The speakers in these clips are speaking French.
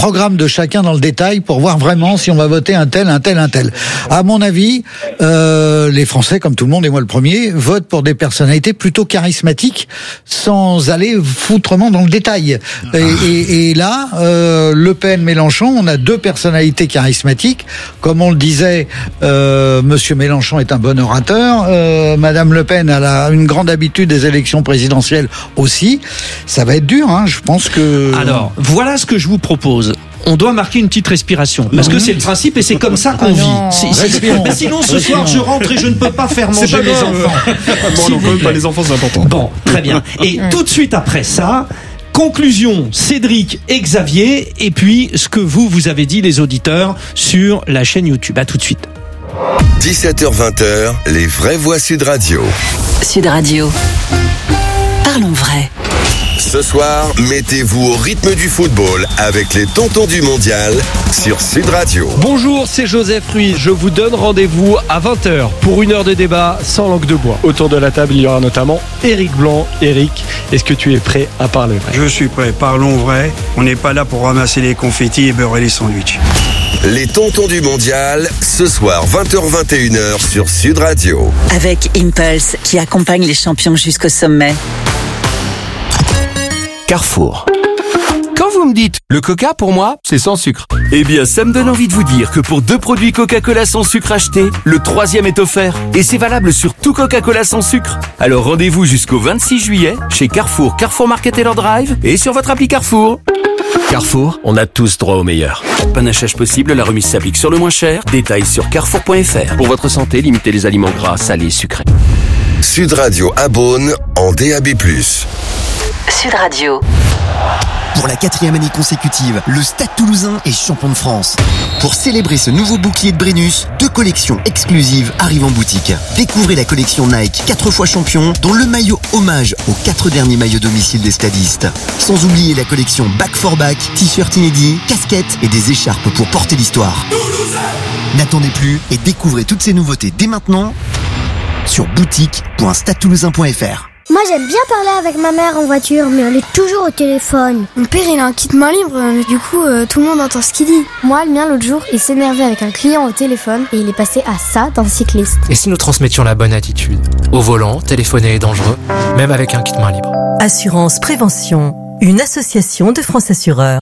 programme de chacun dans le détail pour voir vraiment si on va voter un tel. À mon avis, les Français, comme tout le monde, et moi le premier, votent pour des personnalités plutôt charismatiques, sans aller foutrement dans le détail. Et là, Le Pen, Mélenchon, on a deux personnalités charismatiques. Comme on le disait, Monsieur Mélenchon est un bon orateur, Madame Le Pen a une grande habitude des élections présidentielles aussi. Ça va être dur, hein, je pense que... Alors, voilà ce que je vous propose. On doit marquer une petite respiration. Parce que c'est le principe et c'est comme ça qu'on vit. Mais sinon, ce soir, je rentre et je ne peux pas faire manger les enfants. Bon, non, quand même pas les enfants, c'est important. Bon, très bien. Et tout de suite après ça, conclusion, Cédric et Xavier, et puis ce que vous avez dit, les auditeurs, sur la chaîne YouTube. À tout de suite. 17h-20h, les vraies voix Sud Radio. Sud Radio. Parlons vrai. Ce soir, mettez-vous au rythme du football avec les tontons du mondial sur Sud Radio. Bonjour, c'est Joseph Ruiz. Je vous donne rendez-vous à 20h pour une heure de débat sans langue de bois. Autour de la table, il y aura notamment Éric Blanc. Éric, est-ce que tu es prêt à parler vrai ? Je suis prêt, parlons vrai. On n'est pas là pour ramasser les confettis et beurrer les sandwichs. Les tontons du mondial, ce soir 20h-21h sur Sud Radio. Avec Impulse, qui accompagne les champions jusqu'au sommet. Carrefour. Quand vous me dites le Coca, pour moi, c'est sans sucre. Eh bien, ça me donne envie de vous dire que pour 2 produits Coca-Cola sans sucre achetés, le 3e est offert. Et c'est valable sur tout Coca-Cola sans sucre. Alors rendez-vous jusqu'au 26 juillet chez Carrefour, Carrefour Market Taylor Drive et sur votre appli Carrefour. Carrefour, on a tous droit au meilleur. Panachage possible, la remise s'applique sur le moins cher. Détails sur carrefour.fr. Pour votre santé, limitez les aliments gras, salés, sucrés. Sud Radio à Beaune en DAB+. Sud Radio. Pour la 4e année consécutive, le Stade Toulousain est champion de France. Pour célébrer ce nouveau bouclier de Brennus, 2 collections exclusives arrivent en boutique. Découvrez la collection Nike 4 fois champion, dont le maillot hommage aux 4 derniers maillots domicile des stadistes. Sans oublier la collection Back for Back, t-shirt inédits, casquettes et des écharpes pour porter l'histoire. N'attendez plus et découvrez toutes ces nouveautés dès maintenant sur boutique.stadetoulousain.fr. Moi j'aime bien parler avec ma mère en voiture, mais elle est toujours au téléphone. Mon père il a un kit main libre, du coup tout le monde entend ce qu'il dit. Moi le mien l'autre jour il s'énervait avec un client au téléphone et il est passé à ça d'un cycliste. Et si nous transmettions la bonne attitude ? Au volant, téléphoner est dangereux, même avec un kit main libre. Assurance Prévention, une association de France Assureurs.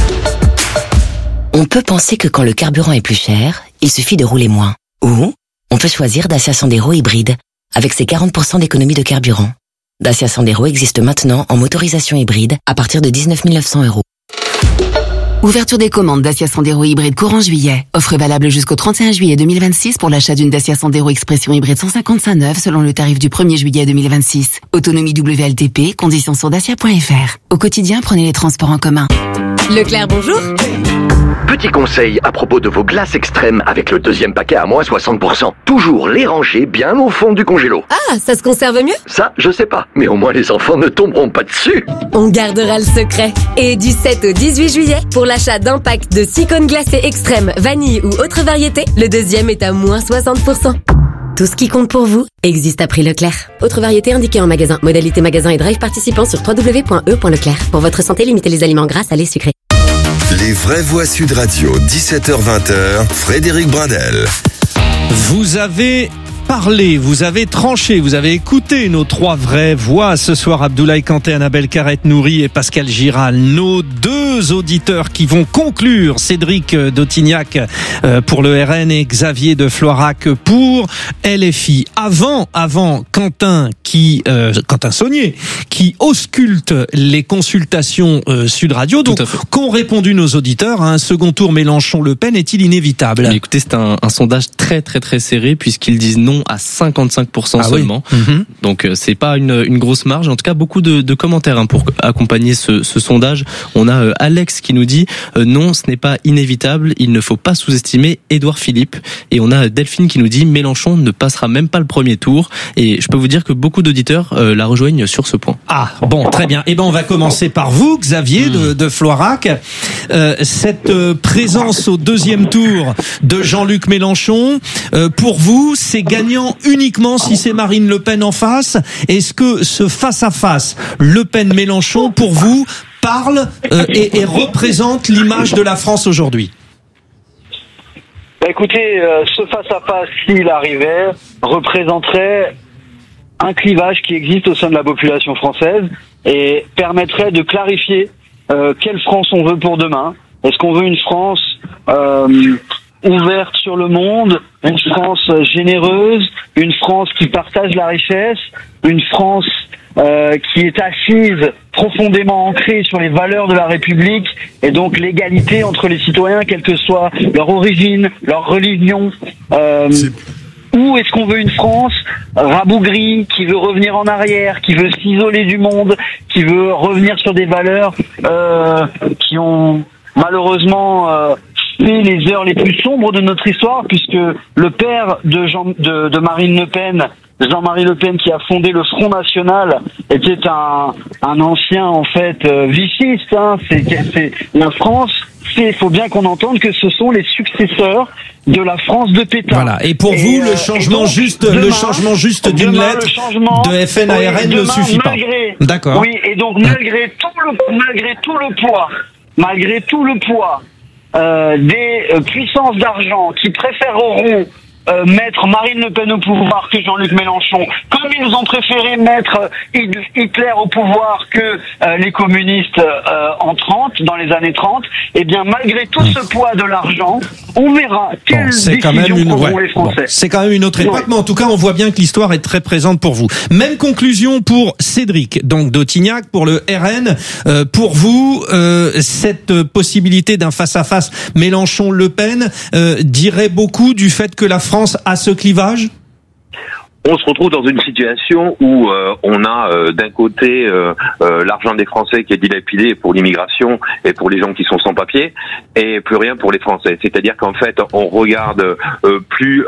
On peut penser que quand le carburant est plus cher, il suffit de rouler moins. Ou on peut choisir Dacia Sandero hybride avec ses 40% d'économie de carburant. Dacia Sandero existe maintenant en motorisation hybride à partir de 19 900 €. Ouverture des commandes Dacia Sandero hybride courant juillet. Offre valable jusqu'au 31 juillet 2026 pour l'achat d'une Dacia Sandero Expression hybride 155 neuve selon le tarif du 1er juillet 2026. Autonomie WLTP, conditions sur dacia.fr. Au quotidien, prenez les transports en commun. Leclerc, bonjour. Petit conseil à propos de vos glaces extrêmes avec le 2e paquet à moins 60%. Toujours les ranger bien au fond du congélo. Ah, ça se conserve mieux ? Ça, je sais pas, mais au moins les enfants ne tomberont pas dessus. On gardera le secret. Et du 7 au 18 juillet, pour l'achat d'un pack de 6 cônes glacés extrêmes, vanille ou autre variété, le 2e est à moins 60%. Tout ce qui compte pour vous existe à prix Leclerc. Autre variété indiquée en magasin. Modalité magasin et drive participant sur www.e.leclerc. Pour votre santé, limitez les aliments gras, salés, sucrés. Les vraies voix Sud Radio, 17h-20h, Frédéric Brindel. Vous avez parlé, vous avez tranché, vous avez écouté nos 3 vraies voix ce soir. Abdoulaye Kanté, Annabelle Carrette-Nourry et Pascal Giral, nos 2 auditeurs qui vont conclure, Cédric d'Autignac pour le RN et Xavier de Floirac pour LFI. Avant Quentin Saunier qui ausculte les consultations Sud Radio, donc qu'ont répondu nos auditeurs à un second tour Mélenchon-Le Pen est-il inévitable ? Écoutez, c'est un sondage très très très serré puisqu'ils disent non à 55% seulement. Oui. Donc c'est pas une grosse marge. En tout cas, beaucoup de commentaires pour accompagner ce sondage. On a Alex qui nous dit non, ce n'est pas inévitable. Il ne faut pas sous-estimer Édouard Philippe. Et on a Delphine qui nous dit Mélenchon ne passera même pas le premier tour. Et je peux vous dire que beaucoup d'auditeurs la rejoignent sur ce point. Ah bon, très bien. Eh ben on va commencer par vous, Xavier de Floirac. Cette présence au 2e tour de Jean-Luc Mélenchon, pour vous, c'est gagnant uniquement si c'est Marine Le Pen en face. Est-ce que ce face-à-face Le Pen-Mélenchon, pour vous, parle et représente l'image de la France aujourd'hui? Écoutez, ce face-à-face, s'il arrivait, représenterait un clivage qui existe au sein de la population française et permettrait de clarifier quelle France on veut pour demain. Est-ce qu'on veut une France ouverte sur le monde, une France généreuse, une France qui partage la richesse, une France qui est assise, profondément ancrée sur les valeurs de la République et donc l'égalité entre les citoyens, quelle que soit leur origine, leur religion. Ou est-ce qu'on veut une France rabougrie, qui veut revenir en arrière, qui veut s'isoler du monde, qui veut revenir sur des valeurs qui ont malheureusement fait les heures les plus sombres de notre histoire, puisque le père de Marine Le Pen, Jean-Marie Le Pen, qui a fondé le Front National, était un ancien en fait vichyste. C'est la France. Il faut bien qu'on entende que ce sont les successeurs de la France de Pétain. Voilà. Et pour vous, le changement juste d'une lettre de FN à RN ne suffit pas. D'accord. Oui, et donc malgré tout le poids des puissances d'argent qui préféreront mettre Marine Le Pen au pouvoir que Jean-Luc Mélenchon, comme ils ont préféré mettre Hitler au pouvoir que les communistes dans les années 30, eh bien malgré tout ce poids de l'argent, on verra quelles décisions prendront les Français. C'est quand même une autre époque, mais en tout cas on voit bien que l'histoire est très présente pour vous. Même conclusion pour Cédric, donc d'Autignac, pour le RN. Pour vous, cette possibilité d'un face-à-face Mélenchon-Le Pen dirait beaucoup du fait que la France a ce clivage? On se retrouve dans une situation où on a d'un côté l'argent des Français qui est dilapidé pour l'immigration et pour les gens qui sont sans papier, et plus rien pour les Français. C'est-à-dire qu'en fait, on regarde plus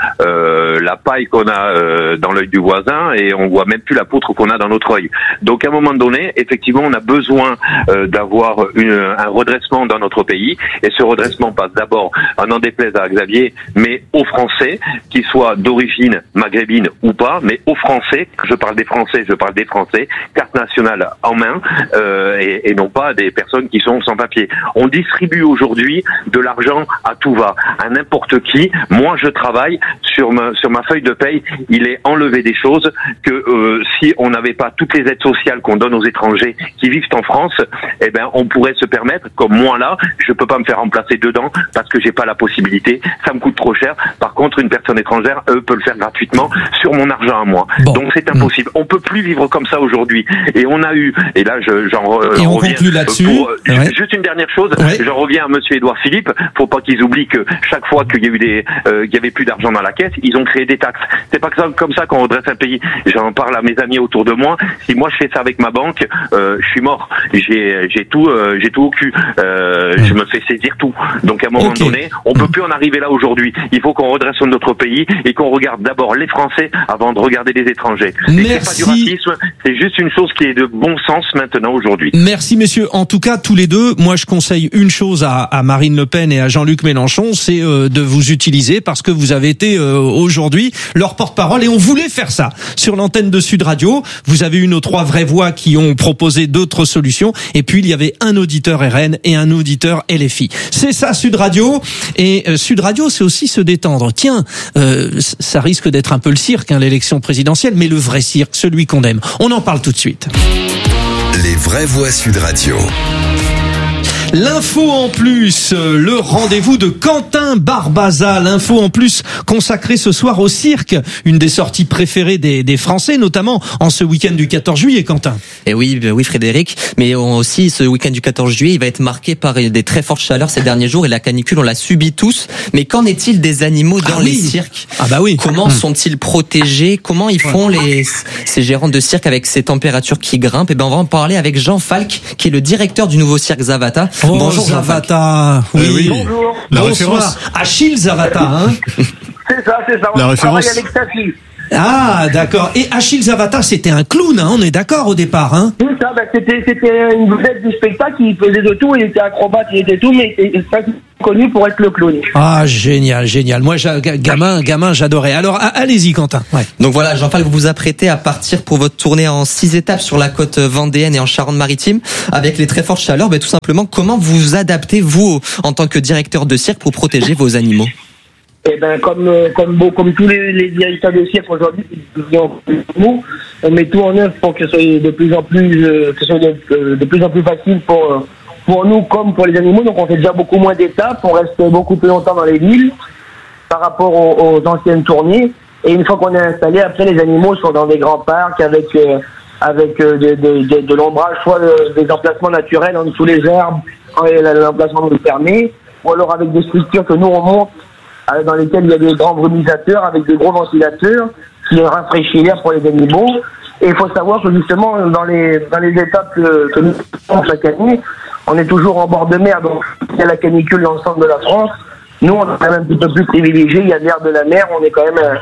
la paille qu'on a dans l'œil du voisin, et on voit même plus la poutre qu'on a dans notre œil. Donc à un moment donné, effectivement, on a besoin d'avoir un redressement dans notre pays, et ce redressement passe d'abord, n'en déplaise à Xavier, mais aux Français, qu'ils soient d'origine maghrébine ou pas, mais aux Français, je parle des Français, carte nationale en main, et non pas des personnes qui sont sans papier. On distribue aujourd'hui de l'argent à tout va, à n'importe qui. Moi, je travaille sur ma feuille de paye, il est enlevé des choses que si on n'avait pas toutes les aides sociales qu'on donne aux étrangers qui vivent en France, eh ben on pourrait se permettre, comme moi là, je peux pas me faire remplacer dedans parce que j'ai pas la possibilité, ça me coûte trop cher. Par contre, une personne étrangère, peut le faire gratuitement sur mon argent à moi. Bon. Donc c'est impossible. On peut plus vivre comme ça aujourd'hui. Et on a eu, et là j'en reviens là-dessus. Juste une dernière chose, j'en reviens à monsieur Édouard Philippe. Faut pas qu'ils oublient que chaque fois qu'il y a eu il y avait plus d'argent dans la caisse, ils ont créé des taxes. C'est pas comme ça qu'on redresse un pays. J'en parle à mes amis autour de moi. Si moi je fais ça avec ma banque, je suis mort. J'ai tout au cul. Je me fais saisir tout. Donc à un moment donné, on peut plus en arriver là aujourd'hui. Il faut qu'on redresse notre pays et qu'on regarde d'abord les Français avant de regarder les étrangers. Merci. C'est pas du racisme, c'est juste une chose qui est de bon sens maintenant aujourd'hui. Merci messieurs. En tout cas, tous les deux, moi je conseille une chose à Marine Le Pen et à Jean-Luc Mélenchon, c'est de vous utiliser parce que vous avez été aujourd'hui leur porte-parole et on voulait faire ça sur l'antenne de Sud Radio. Vous avez eu nos trois vraies voix qui ont proposé d'autres solutions et puis il y avait un auditeur RN et un auditeur LFI. C'est ça Sud Radio, et Sud Radio c'est aussi se détendre. Tiens, ça risque d'être un peu le cirque, l'élection présidentielle, mais le vrai cirque, celui qu'on aime. On en parle tout de suite. Les vraies voix Sud Radio. L'info en plus, le rendez-vous de Quentin Barbaza. L'info en plus consacrée ce soir au cirque, une des sorties préférées des Français, notamment en ce week-end du 14 juillet, Quentin. Et oui Frédéric, mais aussi ce week-end du 14 juillet, il va être marqué par des très fortes chaleurs ces derniers jours et la canicule, on l'a subi tous. Mais qu'en est-il des animaux dans les cirques? Ah bah oui. Comment sont-ils protégés? Comment ils font ces gérants de cirque avec ces températures qui grimpent? Et ben on va en parler avec Jean Falk, qui est le directeur du nouveau cirque Zavata. Oh, bonjour Zavata. Oui. Bonjour. La référence. Achille Zavata, hein. C'est ça. La On référence. travaille avec Safi. Ah, d'accord. Et Achille Zavata, c'était un clown, hein, on est d'accord au départ, hein? Oui, ça, c'était une vedette du spectacle, il faisait de tout, il était acrobate, il était tout, mais il était connu pour être le clown. Ah, génial. Moi, gamin, j'adorais. Alors, allez-y, Quentin. Ouais. Donc voilà, Jean-Paul, vous vous apprêtez à partir pour votre tournée en 6 étapes sur la côte vendéenne et en Charente-Maritime, avec les très fortes chaleurs. Tout simplement, comment vous adaptez, vous, en tant que directeur de cirque, pour protéger vos animaux? Eh ben, comme tous les directeurs de cirque aujourd'hui, on met tout en œuvre pour que ce soit de plus en plus facile pour nous comme pour les animaux. Donc on fait déjà beaucoup moins d'étapes, on reste beaucoup plus longtemps dans les villes par rapport aux anciennes tournées. Et une fois qu'on est installé, après les animaux sont dans des grands parcs avec de l'ombrage, soit des emplacements naturels en dessous les arbres, l'emplacement nous permet, ou alors avec des structures que nous on monte, dans lesquelles il y a des grands brumisateurs avec des gros ventilateurs qui rafraîchissent l'air pour les animaux. Et il faut savoir que justement dans les étapes que nous faisons chaque année, on est toujours en bord de mer, donc il y a la canicule dans le centre de la France. Nous, on est quand même un petit peu plus privilégiés, il y a l'air de la mer, on est quand même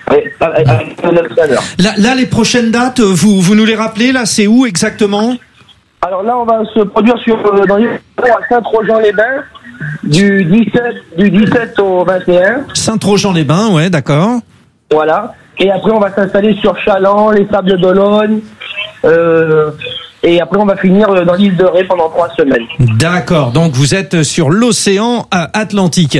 Là, les prochaines dates, vous nous les rappelez, là, c'est où exactement? Alors là, on va se produire dans les à Saint-Trojan-les-Bains, du 17 au 21. Saint-Trojan-les-Bains, ouais, d'accord. Voilà. Et après, on va s'installer sur Chaland, les Sables d'Olonne, et après, on va finir dans l'île de Ré pendant 3 semaines. D'accord. Donc, vous êtes sur l'océan Atlantique.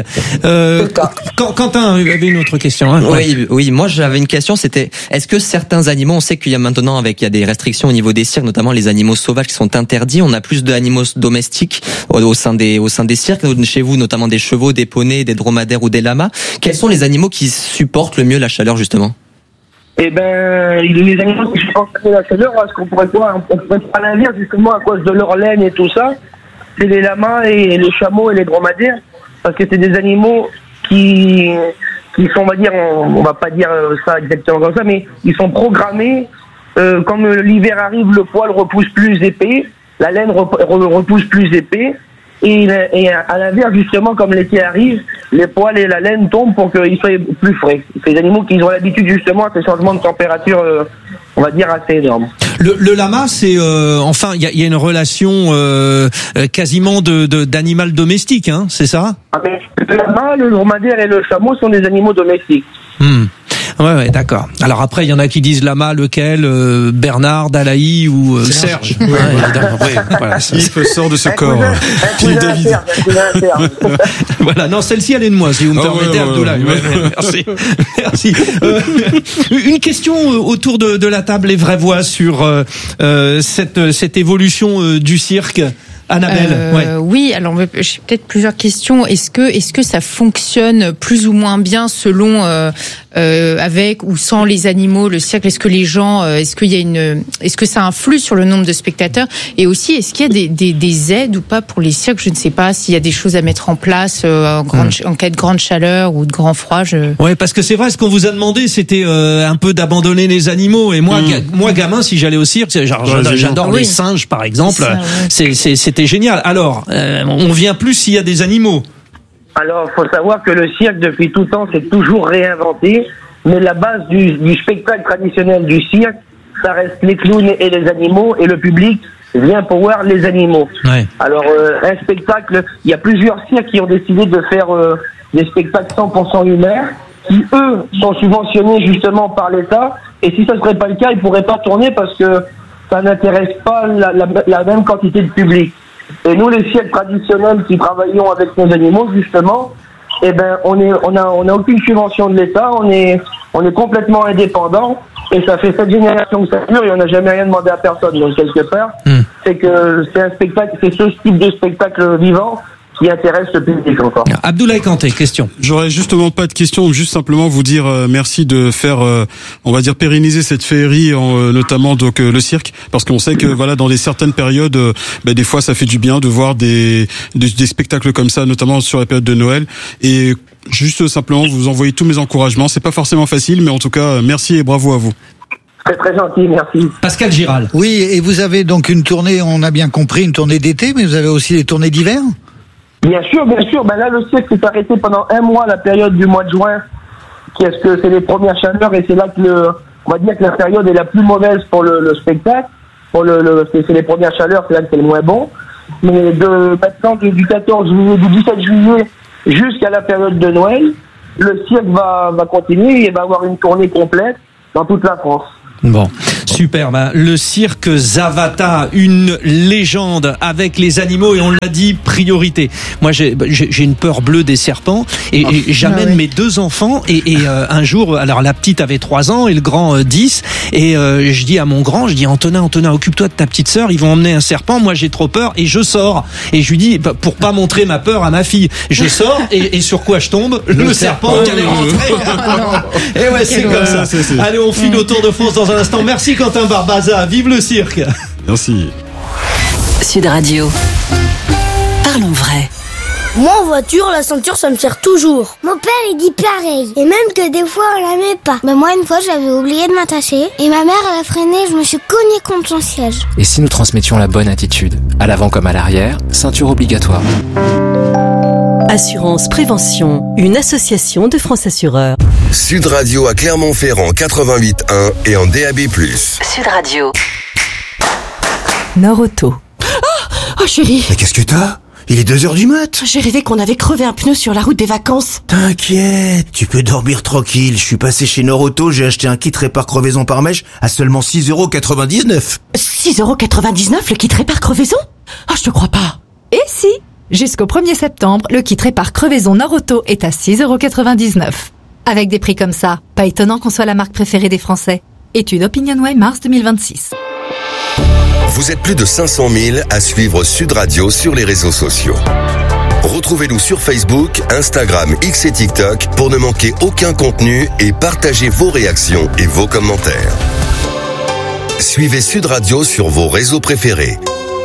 Quentin, il y avait une autre question. Hein, oui. Moi, j'avais une question. C'était, est-ce que certains animaux, on sait qu'il y a maintenant, il y a des restrictions au niveau des cirques, notamment les animaux sauvages qui sont interdits. On a plus d'animaux domestiques au sein des cirques. Chez vous, notamment des chevaux, des poneys, des dromadaires ou des lamas. Quels sont les animaux qui supportent le mieux la chaleur, justement? Eh ben, les animaux qui supportent la chaleur, est-ce qu'on pourrait pas à l'inverse, justement, à cause de leur laine et tout ça, c'est les lamas et les chameaux et les dromadaires, parce que c'est des animaux qui sont, on va dire, on va pas dire ça exactement comme ça, mais ils sont programmés, comme l'hiver arrive, le poil repousse plus épais, la laine repousse plus épais, et à l'inverse, justement, comme l'été arrive, les poils et la laine tombent pour qu'ils soient plus frais. C'est des animaux qui ont l'habitude, justement, à ces changements de température, on va dire, assez énormes. Le lama, c'est enfin, il y a une relation quasiment d'animal domestique, hein, c'est ça? Ah, mais le lama, le dromadaire et le chameau sont des animaux domestiques. Ouais, d'accord. Alors après, il y en a qui disent lama, lequel, Bernard, Dalaï ou Serge. Ouais, évidemment. Ouais, voilà, Yves sort de ce corps. Philippe David. Voilà, non, celle-ci, elle est de moi, si vous me permettez, Abdoulaye. Merci. Une question autour de la table, les vraies voix, sur cette évolution du cirque. Annabelle, oui, alors j'ai peut-être plusieurs questions. Est-ce que ça fonctionne plus ou moins bien selon avec ou sans les animaux, le cirque? Est-ce que les gens, est-ce que ça influe sur le nombre de spectateurs? Et aussi, est-ce qu'il y a des aides ou pas pour les cirques? Je ne sais pas s'il y a des choses à mettre en place en cas de grande chaleur ou de grand froid. Ouais, parce que c'est vrai, ce qu'on vous a demandé, c'était un peu d'abandonner les animaux. Et moi, gamin, si j'allais au cirque, j'adore les singes, par exemple. C'était génial. Alors, on vient plus s'il y a des animaux. Alors, faut savoir que le cirque, depuis tout temps, s'est toujours réinventé, mais la base du spectacle traditionnel du cirque, ça reste les clowns et les animaux, et le public vient pour voir les animaux. Ouais. Alors, un spectacle, il y a plusieurs cirques qui ont décidé de faire des spectacles 100% humains, qui, eux, sont subventionnés justement par l'État, et si ça serait pas le cas, ils pourraient pas tourner parce que ça n'intéresse pas la même quantité de public. Et nous, les cirques traditionnels qui travaillons avec nos animaux, justement, eh ben, on a aucune subvention de l'État, on est complètement indépendant, et ça fait 7 générations que ça dure, et on n'a jamais rien demandé à personne. Donc, quelque part, c'est que c'est un spectacle, c'est ce type de spectacle vivant qui intéresse le public encore. Abdoulaye Kanté, question. J'aurais justement pas de question, juste simplement vous dire merci de faire, on va dire, pérenniser cette féerie, notamment donc le cirque, parce qu'on sait que voilà, dans certaines périodes, des fois ça fait du bien de voir des spectacles comme ça, notamment sur la période de Noël. Et juste simplement vous envoyer tous mes encouragements. C'est pas forcément facile, mais en tout cas merci et bravo à vous. C'est très gentil, merci. Pascal Giral. Oui, et vous avez donc une tournée, on a bien compris, une tournée d'été, mais vous avez aussi des tournées d'hiver? Bien sûr. Ben là, le cirque s'est arrêté pendant 1 mois, la période du mois de juin, qu'est-ce que c'est les premières chaleurs et c'est là que on va dire que la période est la plus mauvaise pour le spectacle. Pour c'est les premières chaleurs, c'est là que c'est le moins bon. Mais maintenant du 14 juillet, du 17 juillet jusqu'à la période de Noël, le cirque va continuer et va avoir une tournée complète dans toute la France. Bon, super. Le cirque Zavata, une légende avec les animaux et on l'a dit, priorité. Moi, j'ai une peur bleue des serpents et j'amène mes 2 enfants et un jour, alors la petite avait 3 ans et le grand 10 et je dis à mon grand, Antonin, occupe-toi de ta petite sœur, ils vont emmener un serpent. Moi, j'ai trop peur et je sors et je lui dis pour pas montrer ma peur à ma fille, je sors et sur quoi je tombe? Le serpent qui allait rentrer. Et ouais, c'est comme ça. Allez, on file au Tour de France dans un instant. Merci Quentin Barbaza, vive le cirque. Merci. Sud Radio. Parlons vrai. Moi en voiture, la ceinture ça me sert toujours. Mon père il dit pareil. Et même que des fois on la met pas. Moi une fois j'avais oublié de m'attacher et ma mère elle a freiné, je me suis cognée contre son siège. Et si nous transmettions la bonne attitude, à l'avant comme à l'arrière, ceinture obligatoire. Assurance Prévention, une association de France Assureurs. Sud Radio à Clermont-Ferrand 88.1 et en DAB+. Sud Radio. Nord-Auto. Oh chérie. Mais qu'est-ce que t'as ? Il est 2h du mat'. J'ai rêvé qu'on avait crevé un pneu sur la route des vacances. T'inquiète, tu peux dormir tranquille. Je suis passé chez Nord-Auto, j'ai acheté un kit répare crevaison par mèche à seulement 6,99€. 6,99€ le kit répare crevaison ? Ah, je te crois pas. Et si ? Jusqu'au 1er septembre, le kit répare crevaison Nord-Auto est à 6,99€. Avec des prix comme ça, pas étonnant qu'on soit la marque préférée des Français. Étude OpinionWay mars 2026. Vous êtes plus de 500 000 à suivre Sud Radio sur les réseaux sociaux. Retrouvez-nous sur Facebook, Instagram, X et TikTok pour ne manquer aucun contenu et partagez vos réactions et vos commentaires. Suivez Sud Radio sur vos réseaux préférés.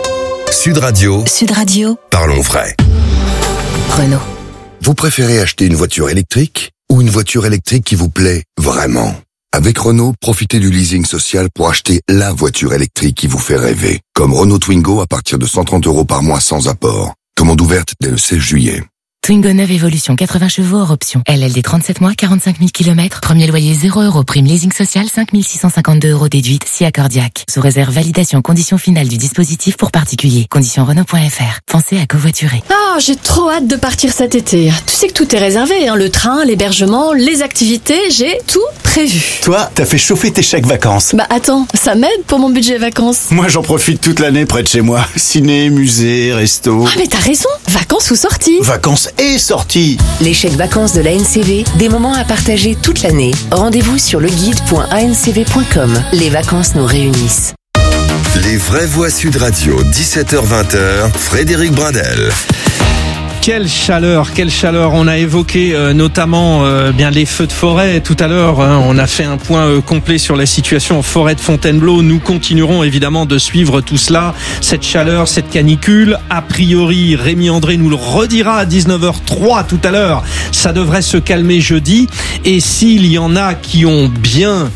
Sud Radio. Sud Radio. Parlons vrai. Renault. Vous préférez acheter une voiture électrique ou une voiture électrique qui vous plaît vraiment ? Avec Renault, profitez du leasing social pour acheter la voiture électrique qui vous fait rêver. Comme Renault Twingo à partir de 130€ par mois sans apport. Commande ouverte dès le 16 juillet. Twingo 9 Evolution, 80 chevaux hors option. LLD 37 mois, 45 000 km. Premier loyer 0€. Prime leasing social 5 652€ déduite si accordiaque. Sous réserve validation conditions finales du dispositif pour particuliers. Conditions Renault.fr. Pensez à covoiturer. Ah, j'ai trop hâte de partir cet été. Tu sais que tout est réservé, hein. Le train, l'hébergement, les activités, j'ai tout prévu. Toi, t'as fait chauffer tes chèques vacances. Bah attends, ça m'aide pour mon budget vacances. Moi, j'en profite toute l'année près de chez moi. Ciné, musée, resto. Ah mais t'as raison, vacances ou sorties. Vacances et sorties. Les chèques vacances de l'ANCV, des moments à partager toute l'année. Rendez-vous sur leguide.ancv.com. Les vacances nous réunissent. Les vraies voix Sud Radio, 17h-20h, Frédéric Bradel. Quelle chaleur. On a évoqué notamment bien les feux de forêt tout à l'heure. On a fait un point complet sur la situation en forêt de Fontainebleau. Nous continuerons évidemment de suivre tout cela. Cette chaleur, cette canicule. A priori, Rémi André nous le redira à 19h03 tout à l'heure. Ça devrait se calmer jeudi. Et s'il y en a qui ont bien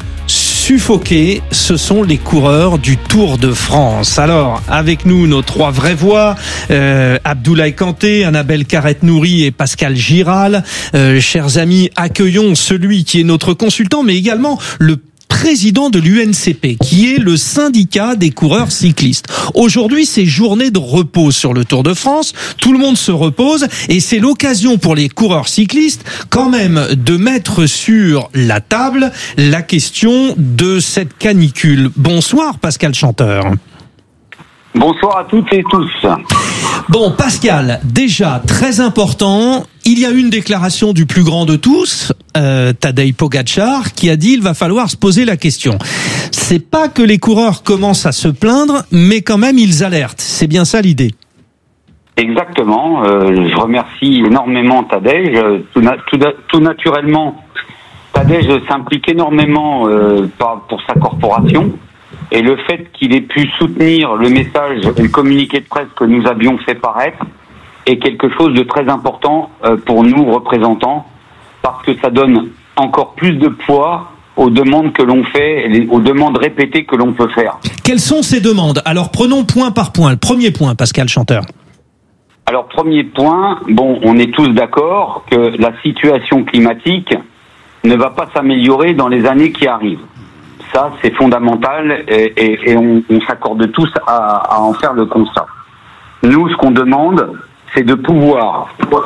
suffoqués, ce sont les coureurs du Tour de France. Alors, avec nous, nos trois vraies voix, Abdoulaye Kanté, Annabelle Carrette-Nourry et Pascal Giral. Chers amis, accueillons celui qui est notre consultant, mais également le président de l'UNCP, qui est le syndicat des coureurs cyclistes. Aujourd'hui, c'est journée de repos sur le Tour de France. Tout le monde se repose et c'est l'occasion pour les coureurs cyclistes quand même de mettre sur la table la question de cette canicule. Bonsoir Pascal Chanteur. Bonsoir à toutes et tous. Bon, Pascal, déjà très important, il y a une déclaration du plus grand de tous, Tadej Pogačar, qui a dit il va falloir se poser la question. C'est pas que les coureurs commencent à se plaindre, mais quand même ils alertent. C'est bien ça l'idée. Exactement. Je remercie énormément Tadej. Tout naturellement, Tadej s'implique énormément pour sa corporation. Et le fait qu'il ait pu soutenir le message et le communiqué de presse que nous avions fait paraître est quelque chose de très important pour nous représentants, parce que ça donne encore plus de poids aux demandes que l'on fait, aux demandes répétées que l'on peut faire. Quelles sont ces demandes ? Alors prenons point par point. Le premier point, Pascal Chanteur. Alors premier point, on est tous d'accord que la situation climatique ne va pas s'améliorer dans les années qui arrivent. Ça, c'est fondamental et on s'accorde tous à en faire le constat. Nous, ce qu'on demande, c'est de pouvoir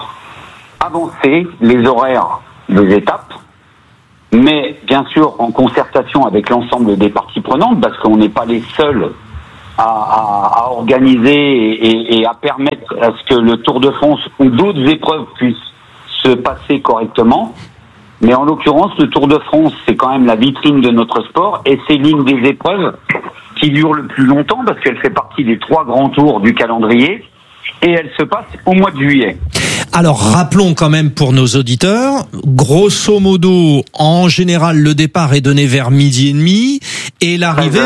avancer les horaires des étapes, mais bien sûr en concertation avec l'ensemble des parties prenantes, parce qu'on n'est pas les seuls à organiser et à permettre à ce que le Tour de France ou d'autres épreuves puissent se passer correctement. Mais en l'occurrence, le Tour de France, c'est quand même la vitrine de notre sport et c'est l'une des épreuves qui dure le plus longtemps parce qu'elle fait partie des 3 grands tours du calendrier et elle se passe au mois de juillet. Alors rappelons quand même pour nos auditeurs, grosso modo, en général, le départ est donné vers 12h30 et l'arrivée,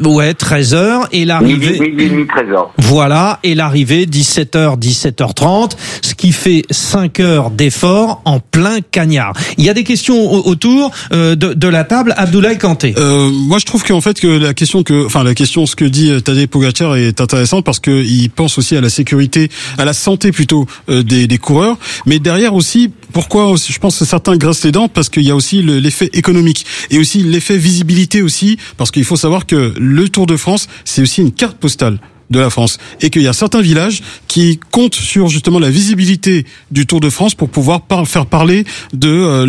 13h et l'arrivée, 12h30, 13h. Voilà, et l'arrivée 17h, 17h30, ce qui fait 5 heures d'effort en plein cagnard. Il y a des questions autour de la table. Abdoulaye Kanté. Moi, je trouve qu'en fait ce que dit Tadej Pogačar est intéressante parce que il pense aussi à la sécurité, à la santé plutôt des coureurs. Mais derrière aussi, pourquoi je pense que certains graissent les dents parce qu'il y a aussi l'effet économique et aussi l'effet visibilité aussi parce qu'il faut savoir que le Tour de France, c'est aussi une carte postale de la France et qu'il y a certains villages qui comptent sur justement la visibilité du Tour de France pour pouvoir faire parler de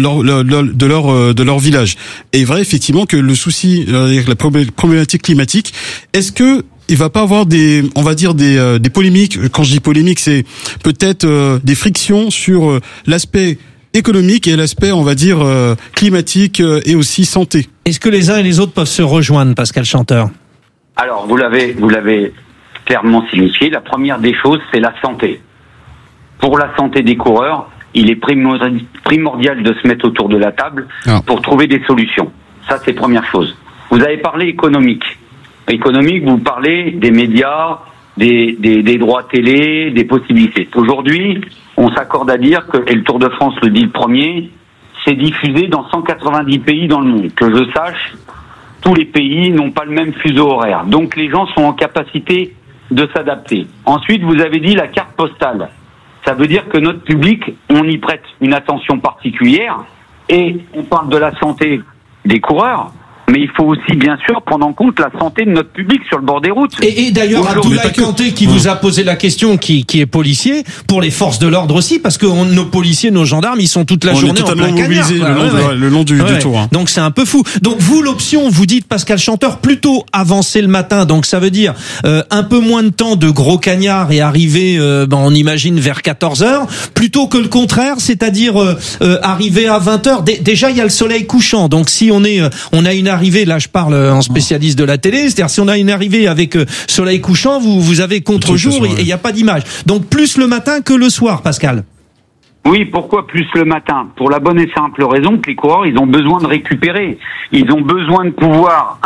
leur village. Et il est vrai effectivement que le souci avec la problématique climatique, est-ce que il va pas avoir des polémiques. Quand je dis polémique, c'est peut-être des frictions sur l'aspect économique et l'aspect, on va dire, climatique et aussi santé. Est-ce que les uns et les autres peuvent se rejoindre, Pascal Chanteur? Alors, vous l'avez clairement signifié. La première des choses, c'est la santé. Pour la santé des coureurs, il est primordial de se mettre autour de la table pour trouver des solutions. Ça, c'est première chose. Vous avez parlé économique. Économique, vous parlez des médias, des droits télé, des possibilités. Aujourd'hui, on s'accorde à dire que, et le Tour de France le dit le premier, c'est diffusé dans 190 pays dans le monde. Que je sache, tous les pays n'ont pas le même fuseau horaire. Donc les gens sont en capacité de s'adapter. Ensuite, vous avez dit la carte postale. Ça veut dire que notre public, on y prête une attention particulière et on parle de la santé des coureurs. Mais il faut aussi, bien sûr, prendre en compte la santé de notre public sur le bord des routes. Et d'ailleurs, Abdoulaye Kanté qui vous a posé la question, qui est policier, pour les forces de l'ordre aussi, parce que nos policiers, nos gendarmes, ils sont toute la journée en plein cagnard. Le long du tour. Hein. Donc c'est un peu fou. Donc vous, l'option, vous dites, Pascal Chanteur, plutôt avancer le matin. Donc ça veut dire un peu moins de temps de gros cagnard et arriver, on imagine, vers 14h, plutôt que le contraire, c'est-à-dire arriver à 20h. Déjà, il y a le soleil couchant. Donc si on a une arrivée, là je parle en spécialiste de la télé, c'est-à-dire si on a une arrivée avec soleil couchant, vous avez contre-jour et il n'y a pas d'image. Donc plus le matin que le soir, Pascal. Oui, pourquoi plus le matin? Pour la bonne et simple raison que les coureurs, ils ont besoin de récupérer. Ils ont besoin de pouvoir,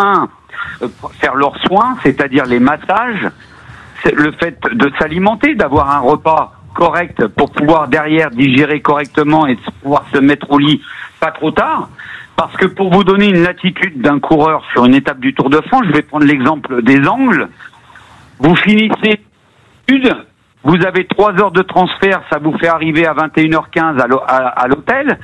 faire leurs soins, c'est-à-dire les massages, le fait de s'alimenter, d'avoir un repas correct pour pouvoir derrière digérer correctement et pouvoir se mettre au lit pas trop tard. Parce que pour vous donner une latitude d'un coureur sur une étape du Tour de France, je vais prendre l'exemple des Angles. Vous finissez vous avez 3 heures de transfert, ça vous fait arriver à 21h15 à l'hôtel,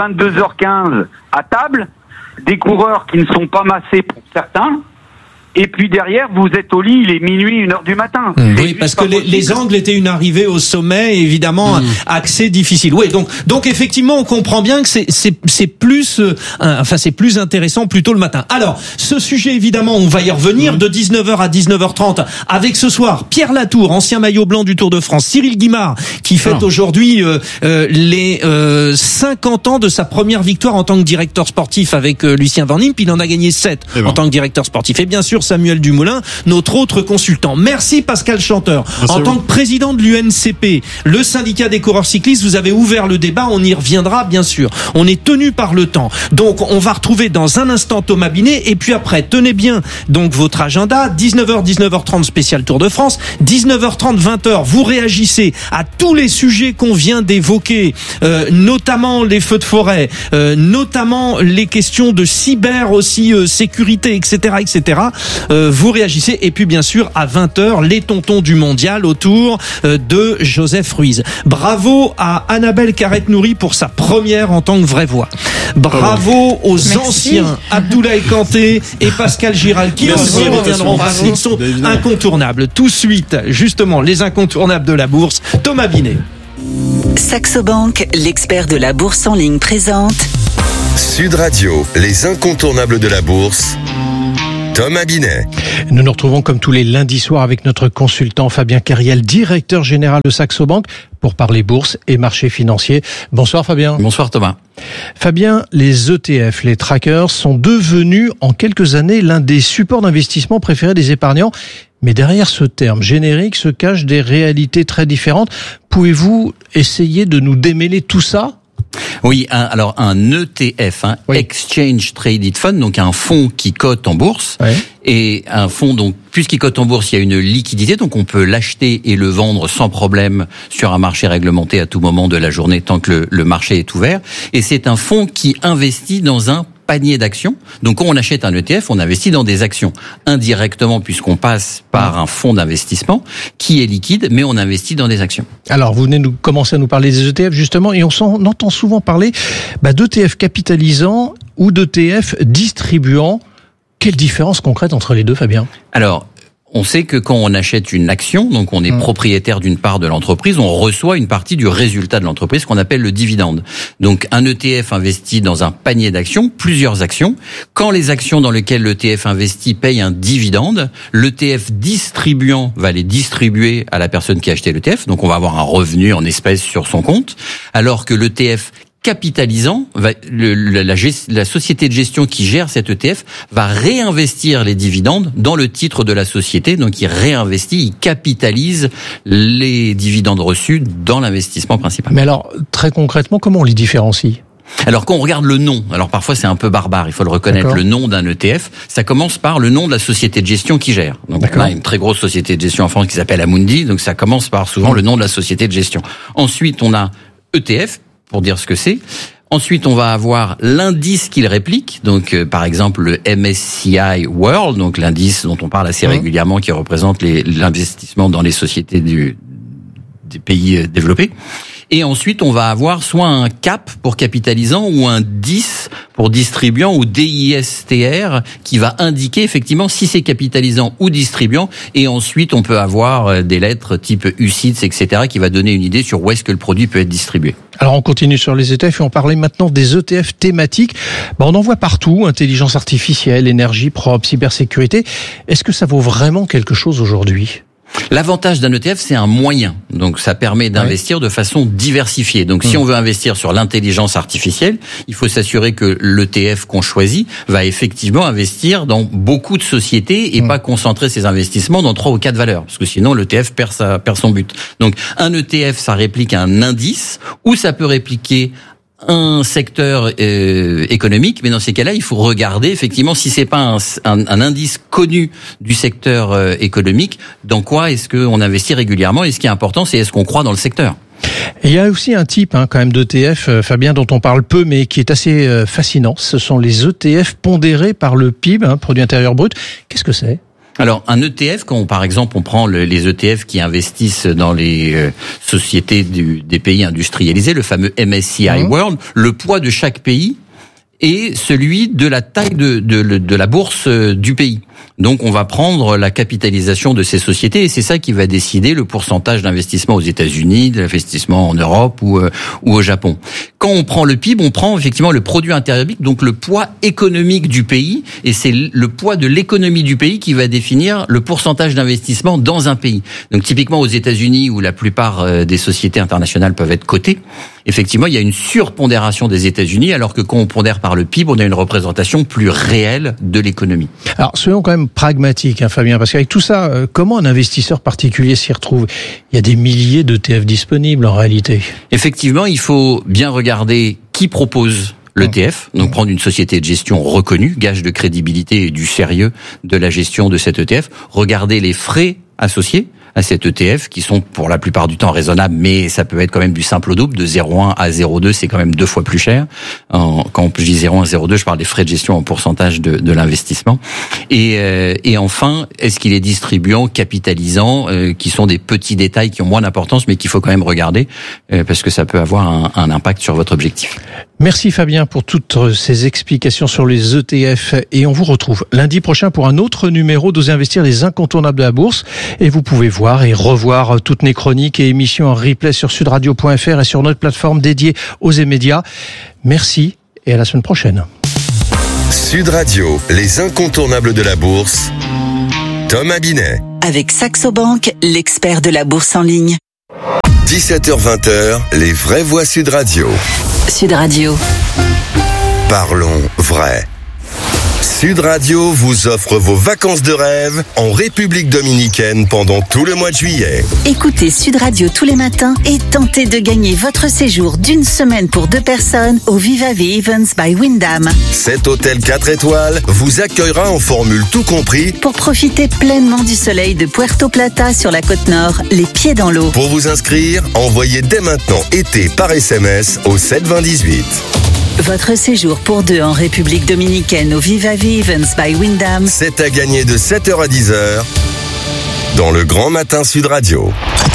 22h15 à table, des coureurs qui ne sont pas massés pour certains. Et puis derrière, vous êtes au lit, il est minuit, 1h du matin. Oui, parce que les Angles étaient une arrivée au sommet, évidemment, accès difficile. Oui, donc effectivement, on comprend bien que c'est plus, c'est plus intéressant plutôt le matin. Alors, ce sujet, évidemment, on va y revenir de 19h à 19h30 avec ce soir Pierre Latour, ancien maillot blanc du Tour de France, Cyril Guimard, qui fête aujourd'hui les 50 ans de sa première victoire en tant que directeur sportif avec Lucien Van Impe. Il en a gagné 7 en tant que directeur sportif. Et bien sûr, Samuel Dumoulin, notre autre consultant. Merci Pascal Chanteur. En tant que président de l'UNCP, le syndicat des coureurs cyclistes, vous avez ouvert le débat, on y reviendra bien sûr. On est tenu par le temps. Donc on va retrouver dans un instant Thomas Binet et puis après, tenez bien donc votre agenda, 19h, 19h30 spécial Tour de France, 19h30, 20h, vous réagissez à tous les sujets qu'on vient d'évoquer, notamment les feux de forêt, notamment les questions de cyber aussi, sécurité, etc., vous réagissez. Et puis bien sûr à 20h, les tontons du mondial autour de Joseph Ruiz. Bravo à Annabelle Carrette-Nourry pour sa première en tant que vraie voix. Bravo aux anciens Abdoulaye Kanté et Pascal Giral qui aussi reviendront parce qu'ils sont incontournables. Tout de suite, justement, les incontournables de la bourse, Thomas Binet. Saxo Bank, l'expert de la bourse en ligne présente Sud Radio, les incontournables de la bourse. Thomas Binet. Nous nous retrouvons comme tous les lundis soirs avec notre consultant Fabien Cariel, directeur général de Saxo Bank, pour parler bourse et marché financier. Bonsoir Fabien. Bonsoir Thomas. Fabien, les ETF, les trackers sont devenus en quelques années l'un des supports d'investissement préférés des épargnants. Mais derrière ce terme générique se cachent des réalités très différentes. Pouvez-vous essayer de nous démêler tout ça ? Oui, alors un ETF, Exchange Traded Fund, donc un fonds qui cote en bourse, et un fonds donc puisqu'il cote en bourse, il y a une liquidité, donc on peut l'acheter et le vendre sans problème sur un marché réglementé à tout moment de la journée tant que le marché est ouvert. Et c'est un fonds qui investit dans un panier d'actions. Donc quand on achète un ETF, on investit dans des actions indirectement puisqu'on passe par un fonds d'investissement qui est liquide, mais on investit dans des actions. Alors vous venez de commencer à nous parler des ETF justement, et on entend souvent parler d'ETF capitalisant ou d'ETF distribuant. Quelle différence concrète entre les deux, Fabien ? Alors, on sait que quand on achète une action, donc on est propriétaire d'une part de l'entreprise, on reçoit une partie du résultat de l'entreprise qu'on appelle le dividende. Donc un ETF investit dans un panier d'actions, plusieurs actions. Quand les actions dans lesquelles l'ETF investit payent un dividende, l'ETF distribuant va les distribuer à la personne qui a acheté l'ETF. Donc on va avoir un revenu en espèces sur son compte, alors que l'ETF capitalisant, la société de gestion qui gère cet ETF va réinvestir les dividendes dans le titre de la société. Donc il réinvestit, il capitalise les dividendes reçus dans l'investissement principal. Mais alors, très concrètement, comment on les différencie ? Alors quand on regarde le nom, alors parfois c'est un peu barbare, il faut le reconnaître, le nom d'un ETF, ça commence par le nom de la société de gestion qui gère. Donc on a une très grosse société de gestion en France qui s'appelle Amundi, donc ça commence par souvent le nom de la société de gestion. Ensuite on a ETF, pour dire ce que c'est. Ensuite, on va avoir l'indice qu'il réplique, donc par exemple le MSCI World, donc l'indice dont on parle assez régulièrement, qui représente l'investissement dans les sociétés des pays développés. Et ensuite, on va avoir soit un CAP pour capitalisant ou un DIS pour distribuant ou DISTR qui va indiquer effectivement si c'est capitalisant ou distribuant. Et ensuite, on peut avoir des lettres type UCITS, etc. qui va donner une idée sur où est-ce que le produit peut être distribué. Alors on continue sur les ETF et on parlait maintenant des ETF thématiques. On en voit partout, intelligence artificielle, énergie propre, cybersécurité. Est-ce que ça vaut vraiment quelque chose aujourd'hui ? L'avantage d'un ETF, c'est un moyen. Donc, ça permet d'investir de façon diversifiée. Donc, si on veut investir sur l'intelligence artificielle, il faut s'assurer que l'ETF qu'on choisit va effectivement investir dans beaucoup de sociétés et pas concentrer ses investissements dans 3 ou 4 valeurs. Parce que sinon, l'ETF perd son but. Donc, un ETF, ça réplique un indice ou ça peut répliquer un secteur économique, mais dans ces cas-là, il faut regarder effectivement si c'est pas un indice connu du secteur économique, dans quoi est-ce qu'on investit régulièrement, et ce qui est important, c'est est-ce qu'on croit dans le secteur. Et il y a aussi un type quand même d'ETF, Fabien, dont on parle peu, mais qui est assez fascinant. Ce sont les ETF pondérés par le PIB, produit intérieur brut. Qu'est-ce que c'est ? Alors, un ETF, quand par exemple on prend les ETF qui investissent dans les sociétés des pays industrialisés, le fameux MSCI World, le poids de chaque pays est celui de la taille de la bourse du pays. Donc on va prendre la capitalisation de ces sociétés et c'est ça qui va décider le pourcentage d'investissement aux États-Unis, de l'investissement en Europe ou au Japon. Quand on prend le PIB, on prend effectivement le produit intérieur brut, donc le poids économique du pays, et c'est le poids de l'économie du pays qui va définir le pourcentage d'investissement dans un pays. Donc typiquement aux États-Unis, où la plupart des sociétés internationales peuvent être cotées, effectivement il y a une surpondération des États-Unis, alors que quand on pondère par le PIB, on a une représentation plus réelle de l'économie. Alors soyons quand même pragmatiques, Fabien, parce qu'avec tout ça, comment un investisseur particulier s'y retrouve ? Il y a des milliers d'ETF disponibles en réalité. Effectivement, il faut bien regarder qui propose l'ETF, donc prendre une société de gestion reconnue, gage de crédibilité et du sérieux de la gestion de cet ETF, regarder les frais associés, à cet ETF, qui sont pour la plupart du temps raisonnables, mais ça peut être quand même du simple au double, de 0,1 à 0,2, c'est quand même 2 fois plus cher. Quand je dis 0,1 à 0,2, je parle des frais de gestion en pourcentage de l'investissement. Et enfin, est-ce qu'il est distribuant, capitalisant, qui sont des petits détails qui ont moins d'importance, mais qu'il faut quand même regarder, parce que ça peut avoir un impact sur votre objectif. Merci Fabien pour toutes ces explications sur les ETF et on vous retrouve lundi prochain pour un autre numéro d'Oser Investir, les incontournables de la bourse. Et vous pouvez voir et revoir toutes nos chroniques et émissions en replay sur sudradio.fr et sur notre plateforme dédiée aux médias. Merci et à la semaine prochaine. Sud Radio, les incontournables de la bourse. Thomas Binet. Avec Saxo Bank, l'expert de la bourse en ligne. 17h-20h, les vraies voix Sud Radio. Sud Radio. Parlons vrai. Sud Radio vous offre vos vacances de rêve en République dominicaine pendant tout le mois de juillet. Écoutez Sud Radio tous les matins et tentez de gagner votre séjour d'une semaine pour 2 personnes au Viva Ve Events by Wyndham. Cet hôtel 4 étoiles vous accueillera en formule tout compris pour profiter pleinement du soleil de Puerto Plata sur la côte nord, les pieds dans l'eau. Pour vous inscrire, envoyez dès maintenant été par SMS au 72018. Votre séjour pour 2 en République dominicaine au Viva Ve Events by Wyndham. C'est à gagner de 7h à 10h dans le Grand Matin Sud Radio.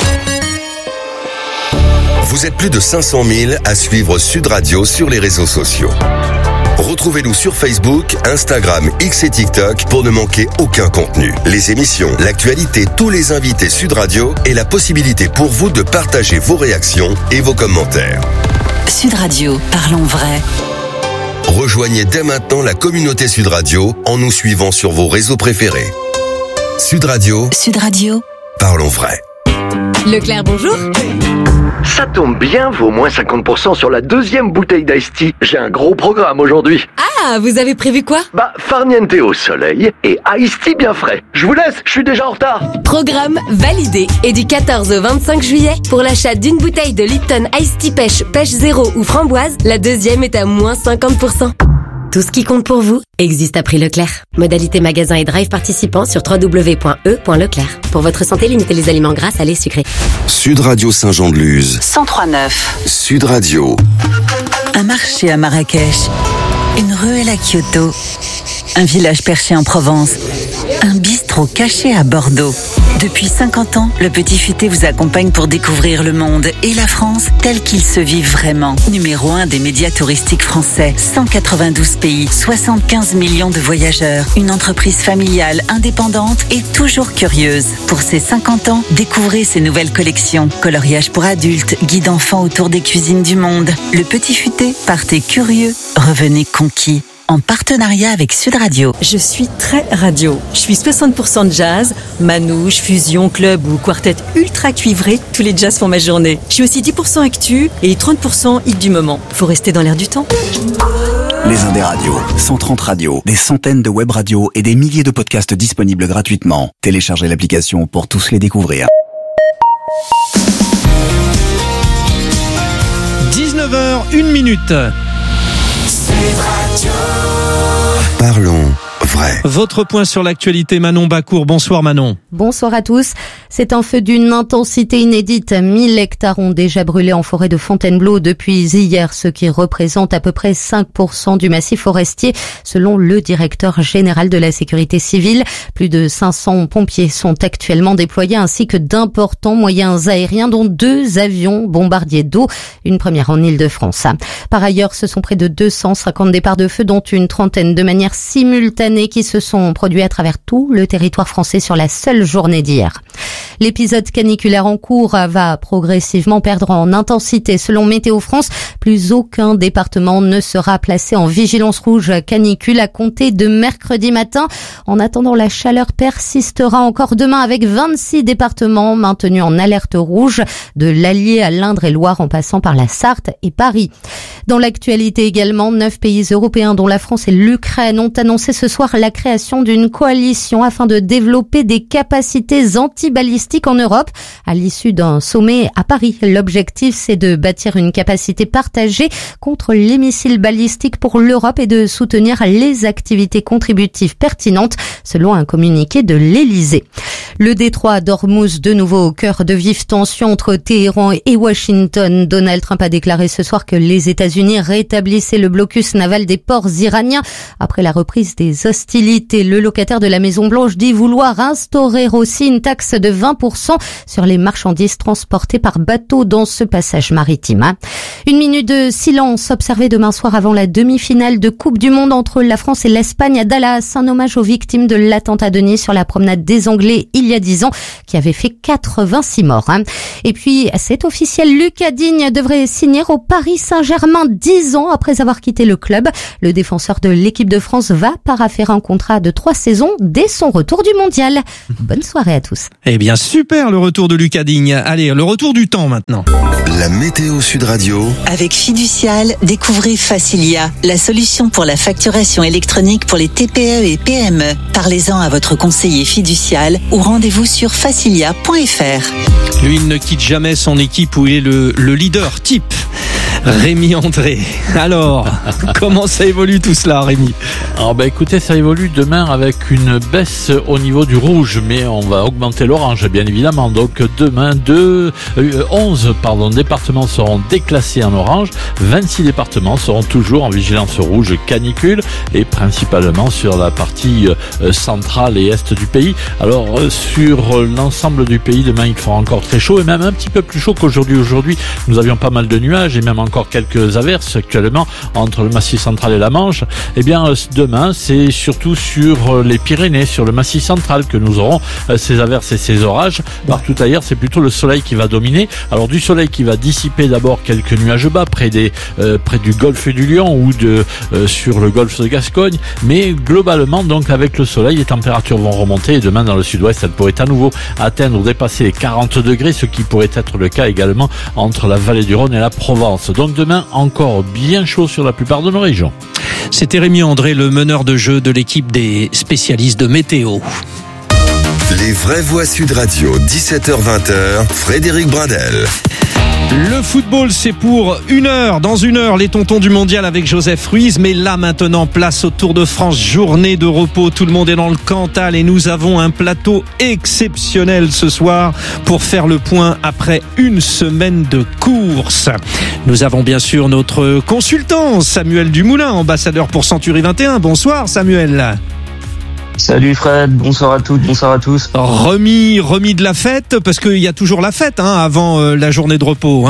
Vous êtes plus de 500 000 à suivre Sud Radio sur les réseaux sociaux. Retrouvez-nous sur Facebook, Instagram, X et TikTok pour ne manquer aucun contenu. Les émissions, l'actualité, tous les invités Sud Radio et la possibilité pour vous de partager vos réactions et vos commentaires. Sud Radio, parlons vrai. Rejoignez dès maintenant la communauté Sud Radio en nous suivant sur vos réseaux préférés. Sud Radio. Sud Radio. Parlons vrai. Leclerc, bonjour. Ça tombe bien, vaut moins 50% sur la 2e bouteille d'Ice Tea. J'ai un gros programme aujourd'hui. Ah, vous avez prévu quoi? Farniente au soleil et Ice Tea bien frais. Je vous laisse, je suis déjà en retard. Programme validé. Et du 14 au 25 juillet, pour l'achat d'une bouteille de Lipton Ice Tea Pêche Zéro ou Framboise, la 2e est à moins 50%. Tout ce qui compte pour vous existe à prix Leclerc. Modalité magasin et drive participant sur www.e.leclerc. Pour votre santé, limitez les aliments gras, salés, sucrés. Sud Radio Saint-Jean-de-Luz. 103.9. Sud Radio. Un marché à Marrakech. Une ruelle à Kyoto. Un village perché en Provence. Un bistrot caché à Bordeaux. Depuis 50 ans, le Petit Futé vous accompagne pour découvrir le monde et la France tel qu'il se vit vraiment. Numéro 1 des médias touristiques français, 192 pays, 75 millions de voyageurs, une entreprise familiale, indépendante et toujours curieuse. Pour ses 50 ans, découvrez ses nouvelles collections. Coloriage pour adultes, guide enfants autour des cuisines du monde. Le Petit Futé, partez curieux, revenez conquis. En partenariat avec Sud Radio. Je suis très radio. Je suis 60% de jazz, manouche, fusion, club ou quartet ultra cuivré. Tous les jazz font ma journée. Je suis aussi 10% actu et 30% hit du moment. Faut rester dans l'air du temps. Les Indes radios, 130 radios, des centaines de web radios et des milliers de podcasts disponibles gratuitement. Téléchargez l'application pour tous les découvrir. 19h, 1 minute. Parlons vrai. Votre point sur l'actualité, Manon Bacour. Bonsoir Manon. Bonsoir à tous. C'est un feu d'une intensité inédite. 1000 hectares ont déjà brûlé en forêt de Fontainebleau depuis hier, ce qui représente à peu près 5% du massif forestier, selon le directeur général de la sécurité civile. Plus de 500 pompiers sont actuellement déployés, ainsi que d'importants moyens aériens, dont 2 avions bombardiers d'eau, une première en Île-de-France. Par ailleurs, ce sont près de 250 départs de feu, dont une trentaine de manière simultanée, qui se sont produits à travers tout le territoire français sur la seule journée d'hier. L'épisode caniculaire en cours va progressivement perdre en intensité. Selon Météo France, plus aucun département ne sera placé en vigilance rouge canicule à compter de mercredi matin. En attendant, la chaleur persistera encore demain avec 26 départements maintenus en alerte rouge, de l'Allier à l'Indre-et-Loire en passant par la Sarthe et Paris. Dans l'actualité également, 9 pays européens dont la France et l'Ukraine ont annoncé ce soir la création d'une coalition afin de développer des capacités antibalistiques balistique en Europe à l'issue d'un sommet à Paris. L'objectif, c'est de bâtir une capacité partagée contre les missiles balistiques pour l'Europe et de soutenir les activités contributives pertinentes, selon un communiqué de l'Elysée. Le détroit d'Ormuz, de nouveau au cœur de vives tensions entre Téhéran et Washington. Donald Trump a déclaré ce soir que les États-Unis rétablissaient le blocus naval des ports iraniens après la reprise des hostilités. Le locataire de la Maison-Blanche dit vouloir instaurer aussi une taxe de 20% sur les marchandises transportées par bateau dans ce passage maritime. Une minute de silence observée demain soir avant la demi-finale de Coupe du Monde entre la France et l'Espagne à Dallas. Un hommage aux victimes de l'attentat de Nice sur la promenade des Anglais il y a 10 ans, qui avait fait 86 morts. Et puis, c'est officiel, Lucas Digne devrait signer au Paris Saint-Germain 10 ans après avoir quitté le club. Le défenseur de l'équipe de France va paraphérer un contrat de 3 saisons dès son retour du mondial. Bonne soirée à tous. Eh bien, super le retour de Lucas Digne. Allez, le retour du temps maintenant. La météo Sud Radio. Avec Fiducial, découvrez Facilia, la solution pour la facturation électronique pour les TPE et PME. Parlez-en à votre conseiller fiducial ou rendez-vous sur facilia.fr. Lui, il ne quitte jamais son équipe où il est le leader type. Rémi André. Alors, comment ça évolue tout cela, Rémi? Alors écoutez, ça évolue demain avec une baisse au niveau du rouge, mais on va augmenter l'orange, bien évidemment. Donc demain, 11 départements seront déclassés en orange, 26 départements seront toujours en vigilance rouge canicule, et principalement sur la partie centrale et est du pays. Alors sur l'ensemble du pays, demain il fera encore très chaud, et même un petit peu plus chaud qu'aujourd'hui. Aujourd'hui, nous avions pas mal de nuages et même encore quelques averses actuellement entre le Massif central et la Manche. Eh bien, demain, c'est surtout sur les Pyrénées, sur le Massif central que nous aurons ces averses et ces orages. Partout ailleurs, c'est plutôt le soleil qui va dominer. Alors, du soleil qui va dissiper d'abord quelques nuages bas près du golfe du Lion ou sur le golfe de Gascogne. Mais globalement, donc, avec le soleil, les températures vont remonter et demain, dans le sud-ouest, elles pourraient à nouveau atteindre ou dépasser les 40 degrés, ce qui pourrait être le cas également entre la vallée du Rhône et la Provence. Donc demain, encore bien chaud sur la plupart de nos régions. C'était Rémi André, le meneur de jeu de l'équipe des spécialistes de météo. Les vraies voix Sud Radio, 17h-20h, Frédéric Brindel. Le football, c'est pour 1 heure. Dans 1 heure, les tontons du mondial avec Joseph Ruiz. Mais là, maintenant, place au Tour de France. Journée de repos. Tout le monde est dans le Cantal et nous avons un plateau exceptionnel ce soir pour faire le point après une semaine de course. Nous avons bien sûr notre consultant, Samuel Dumoulin, ambassadeur pour Century 21. Bonsoir, Samuel. Salut Fred, bonsoir à toutes, bonsoir à tous. Remis de la fête, parce qu'il y a toujours la fête avant la journée de repos.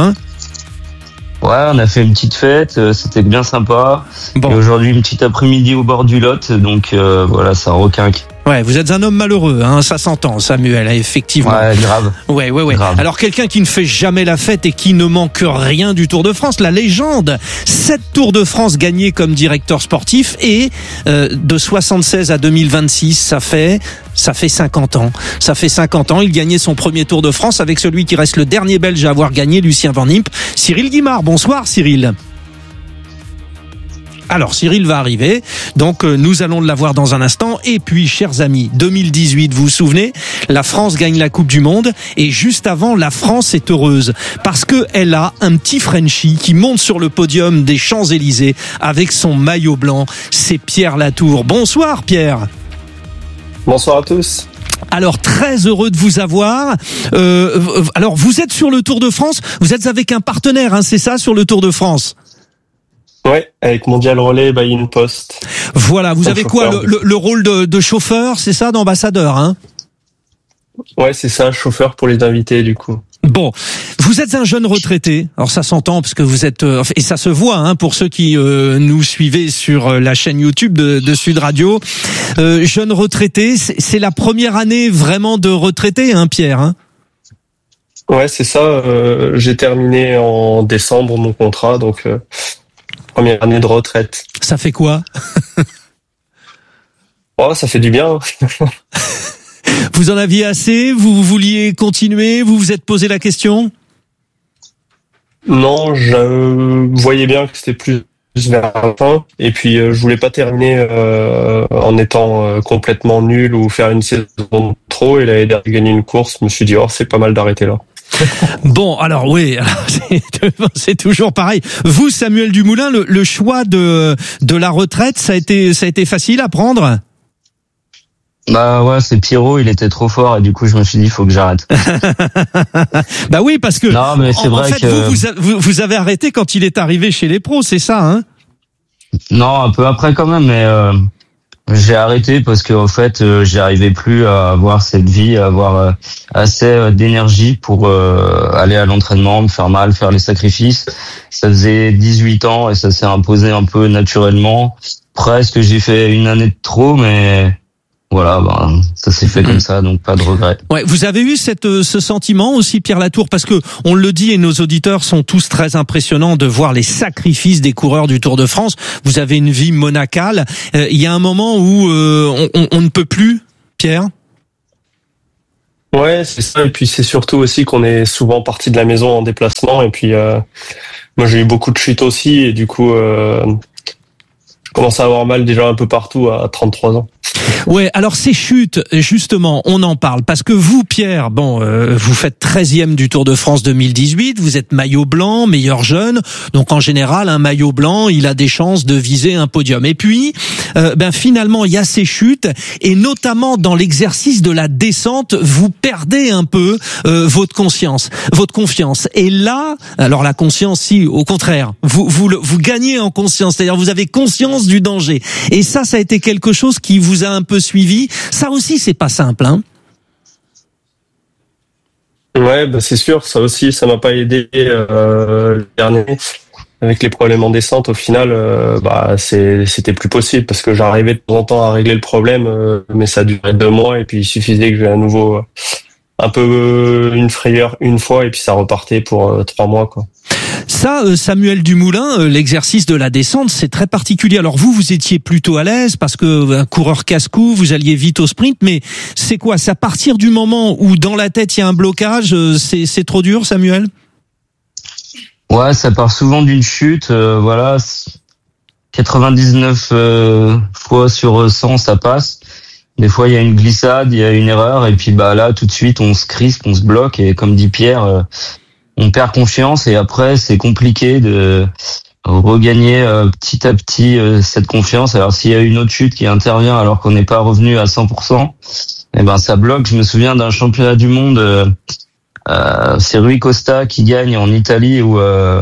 Ouais, on a fait une petite fête, c'était bien sympa. Bon. Et aujourd'hui, une petite après-midi au bord du Lot, donc voilà, ça requinque. Ouais, vous êtes un homme malheureux, ça s'entend, Samuel, effectivement. Ouais, grave. Ouais. Grave. Alors, quelqu'un qui ne fait jamais la fête et qui ne manque rien du Tour de France, la légende. 7 Tours de France gagnés comme directeur sportif et de 76 à 2026, ça fait 50 ans. Ça fait 50 ans, il gagnait son premier Tour de France avec celui qui reste le dernier Belge à avoir gagné, Lucien Van Impe, Cyril Guimard. Bonsoir, Cyril. Alors Cyril va arriver, donc nous allons l'avoir dans un instant. Et puis, chers amis, 2018, vous vous souvenez, la France gagne la Coupe du Monde et juste avant, la France est heureuse parce que elle a un petit Frenchie qui monte sur le podium des Champs-Élysées avec son maillot blanc. C'est Pierre Latour. Bonsoir Pierre. Bonsoir à tous. Alors, très heureux de vous avoir. Alors, vous êtes sur le Tour de France, vous êtes avec un partenaire, c'est ça, sur le Tour de France? Ouais, avec Mondial Relais by InPost. Voilà, vous avez quoi, le rôle de chauffeur, c'est ça, d'ambassadeur, Ouais, c'est ça, chauffeur pour les invités, du coup. Bon, vous êtes un jeune retraité, alors ça s'entend parce que vous êtes, et ça se voit pour ceux qui nous suivez sur la chaîne YouTube de Sud Radio. Jeune retraité, c'est la première année vraiment de retraité, Pierre. Ouais, c'est ça, j'ai terminé en décembre mon contrat, donc première année de retraite. Ça fait quoi? Oh, ça fait du bien. Vous en aviez assez? Vous vouliez continuer? Vous vous êtes posé la question? Non, je voyais bien que c'était plus vers la fin. Et puis, je voulais pas terminer en étant complètement nul ou faire une saison trop trop, et l'année dernière, j'ai gagné une course, je me suis dit, c'est pas mal d'arrêter là. Bon, alors oui, c'est toujours pareil. Vous, Samuel Dumoulin, le choix de la retraite, ça a été facile à prendre? Bah ouais, c'est Pierrot, il était trop fort et du coup je me suis dit il faut que j'arrête. Bah oui, parce que non, mais c'est vrai en fait, que vous avez arrêté quand il est arrivé chez les pros, c'est ça, hein? Non, un peu après quand même, mais j'ai arrêté parce que en fait j'y arrivais plus à avoir cette vie, à avoir assez d'énergie pour aller à l'entraînement, me faire mal, faire les sacrifices. Ça faisait 18 ans et ça s'est imposé un peu naturellement. Presque j'ai fait une année de trop, mais voilà, ça s'est fait comme ça, donc pas de regret. Ouais, vous avez eu ce sentiment aussi, Pierre Latour, parce que on le dit et nos auditeurs sont tous très impressionnants de voir les sacrifices des coureurs du Tour de France. Vous avez une vie monacale. Il y a un moment où on ne peut plus, Pierre. Ouais, c'est ça. Et puis c'est surtout aussi qu'on est souvent parti de la maison en déplacement. Et puis moi j'ai eu beaucoup de chutes aussi, et du coup je commence à avoir mal déjà un peu partout à 33 ans. Ouais, alors ces chutes, justement, on en parle parce que vous, Pierre, vous faites 13e du Tour de France 2018, vous êtes maillot blanc, meilleur jeune, donc en général, un maillot blanc, il a des chances de viser un podium. Et puis, finalement, il y a ces chutes, et notamment dans l'exercice de la descente, vous perdez un peu votre confiance. Et là, alors la conscience, si, au contraire, vous gagnez en conscience, c'est-à-dire vous avez conscience du danger. Et ça a été quelque chose qui vous a un peu suivi. Ça aussi, c'est pas simple, hein? Ouais, c'est sûr. Ça aussi, ça m'a pas aidé le dernier. Avec les problèmes en descente, au final, c'était plus possible parce que j'arrivais de temps en temps à régler le problème, mais ça durait 2 mois et puis il suffisait que j'ai à nouveau un peu une frayeur une fois et puis ça repartait pour 3 mois, quoi. Ça, Samuel Dumoulin, l'exercice de la descente, c'est très particulier. Alors vous étiez plutôt à l'aise parce que un coureur casse-cou, vous alliez vite au sprint, mais c'est quoi? C'est à partir du moment où dans la tête il y a un blocage, c'est trop dur, Samuel? Ouais, ça part souvent d'une chute, 99 fois sur 100 ça passe. Des fois il y a une glissade, il y a une erreur et puis là tout de suite on se crispe, on se bloque et comme dit Pierre, on perd confiance et après c'est compliqué de regagner petit à petit cette confiance. Alors s'il y a une autre chute qui intervient alors qu'on n'est pas revenu à 100%, ça bloque. Je me souviens d'un championnat du monde, c'est Rui Costa qui gagne en Italie où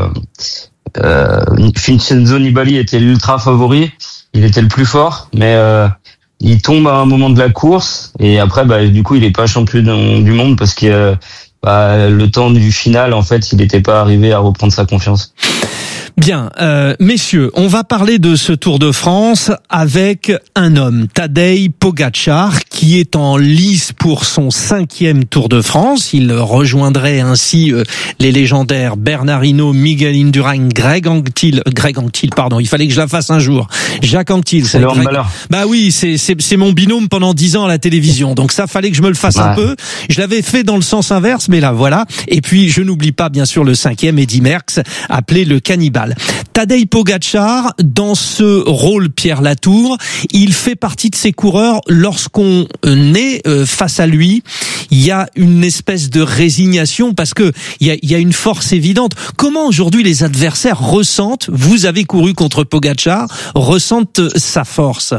Vincenzo Nibali était l'ultra favori, il était le plus fort, mais il tombe à un moment de la course et après du coup il est pas champion du monde parce que le temps du final, en fait, il n'était pas arrivé à reprendre sa confiance. Bien, messieurs, on va parler de ce Tour de France avec un homme, Tadej Pogačar, qui est en lice pour son 5e Tour de France. Il rejoindrait ainsi les légendaires Bernard Hinault, Miguel Indurain, Greg Anquetil, il fallait que je la fasse un jour. Jacques Anquetil. C'est le handballeur. Bah oui, c'est mon binôme pendant 10 ans à la télévision. Donc ça, fallait que je me le fasse un peu. Je l'avais fait dans le sens inverse, mais là, voilà. Et puis, je n'oublie pas, bien sûr, le 5e, Eddy Merckx, appelé le cannibale. Tadej Pogačar, dans ce rôle, Pierre Latour, il fait partie de ces coureurs, lorsqu'on est face à lui, il y a une espèce de résignation parce que il y a une force évidente. Comment aujourd'hui les adversaires ressentent, vous avez couru contre Pogačar, ressentent sa force?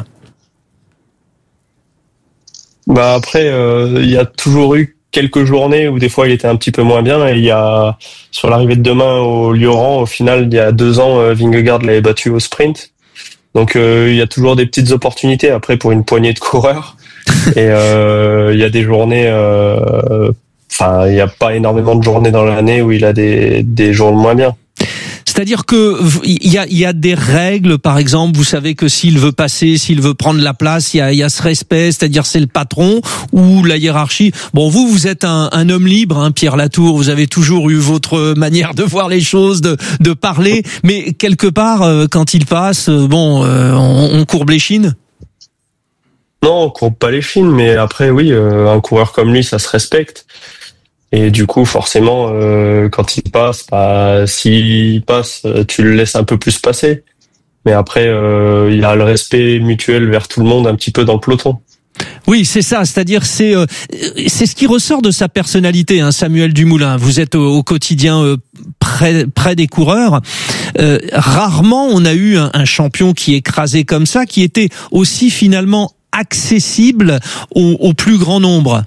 Après, il y a toujours eu quelques journées où des fois il était un petit peu moins bien, et il y a, sur l'arrivée de demain au Lioran, au final, il y a 2 ans, Vingegaard l'avait battu au sprint. Donc il y a toujours des petites opportunités après pour une poignée de coureurs. Et il y a des journées, il n'y a pas énormément de journées dans l'année où il a des jours moins bien. C'est-à-dire que il y a des règles, par exemple, vous savez que s'il veut passer, s'il veut prendre la place, il y a ce respect, c'est-à-dire c'est le patron ou la hiérarchie. Bon, vous êtes un homme libre, hein, Pierre Latour, vous avez toujours eu votre manière de voir les choses, de parler, mais quelque part, quand il passe, on courbe les chines. Non, on courbe pas les chines, mais après, oui, un coureur comme lui, ça se respecte. Et du coup, forcément, quand il passe, s'il passe, tu le laisses un peu plus passer. Mais après, il y a le respect mutuel vers tout le monde, un petit peu dans le peloton. Oui, c'est ça. C'est-à-dire, c'est ce qui ressort de sa personnalité, hein, Samuel Dumoulin. Vous êtes au quotidien près des coureurs. Rarement on a eu un champion qui écrasait comme ça, qui était aussi finalement accessible au plus grand nombre.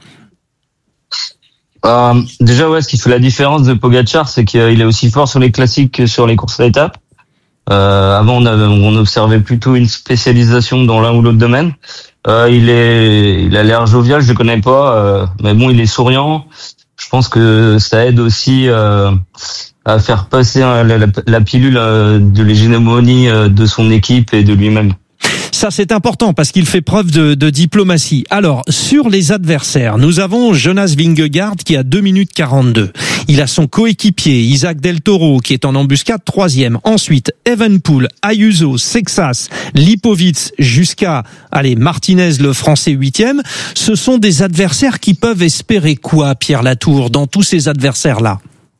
Déjà, ce qui fait la différence de Pogačar, c'est qu'il est aussi fort sur les classiques que sur les courses à étapes. Avant, on observait plutôt une spécialisation dans l'un ou l'autre domaine. Il a l'air jovial, je le connais pas, mais bon, il est souriant. Je pense que ça aide aussi à faire passer la pilule de l'hégémonie de son équipe et de lui-même. Ça, c'est important parce qu'il fait preuve de diplomatie. Alors, sur les adversaires, nous avons Jonas Vingegaard qui a 2 minutes 42. Il a son coéquipier, Isaac Del Toro, qui est en embuscade 3e. Ensuite, Evenepoel, Ayuso, Sexas, Lipovic, jusqu'à, Martinez, le français 8e. Ce sont des adversaires qui peuvent espérer quoi, Pierre Latour, dans tous ces adversaires-là?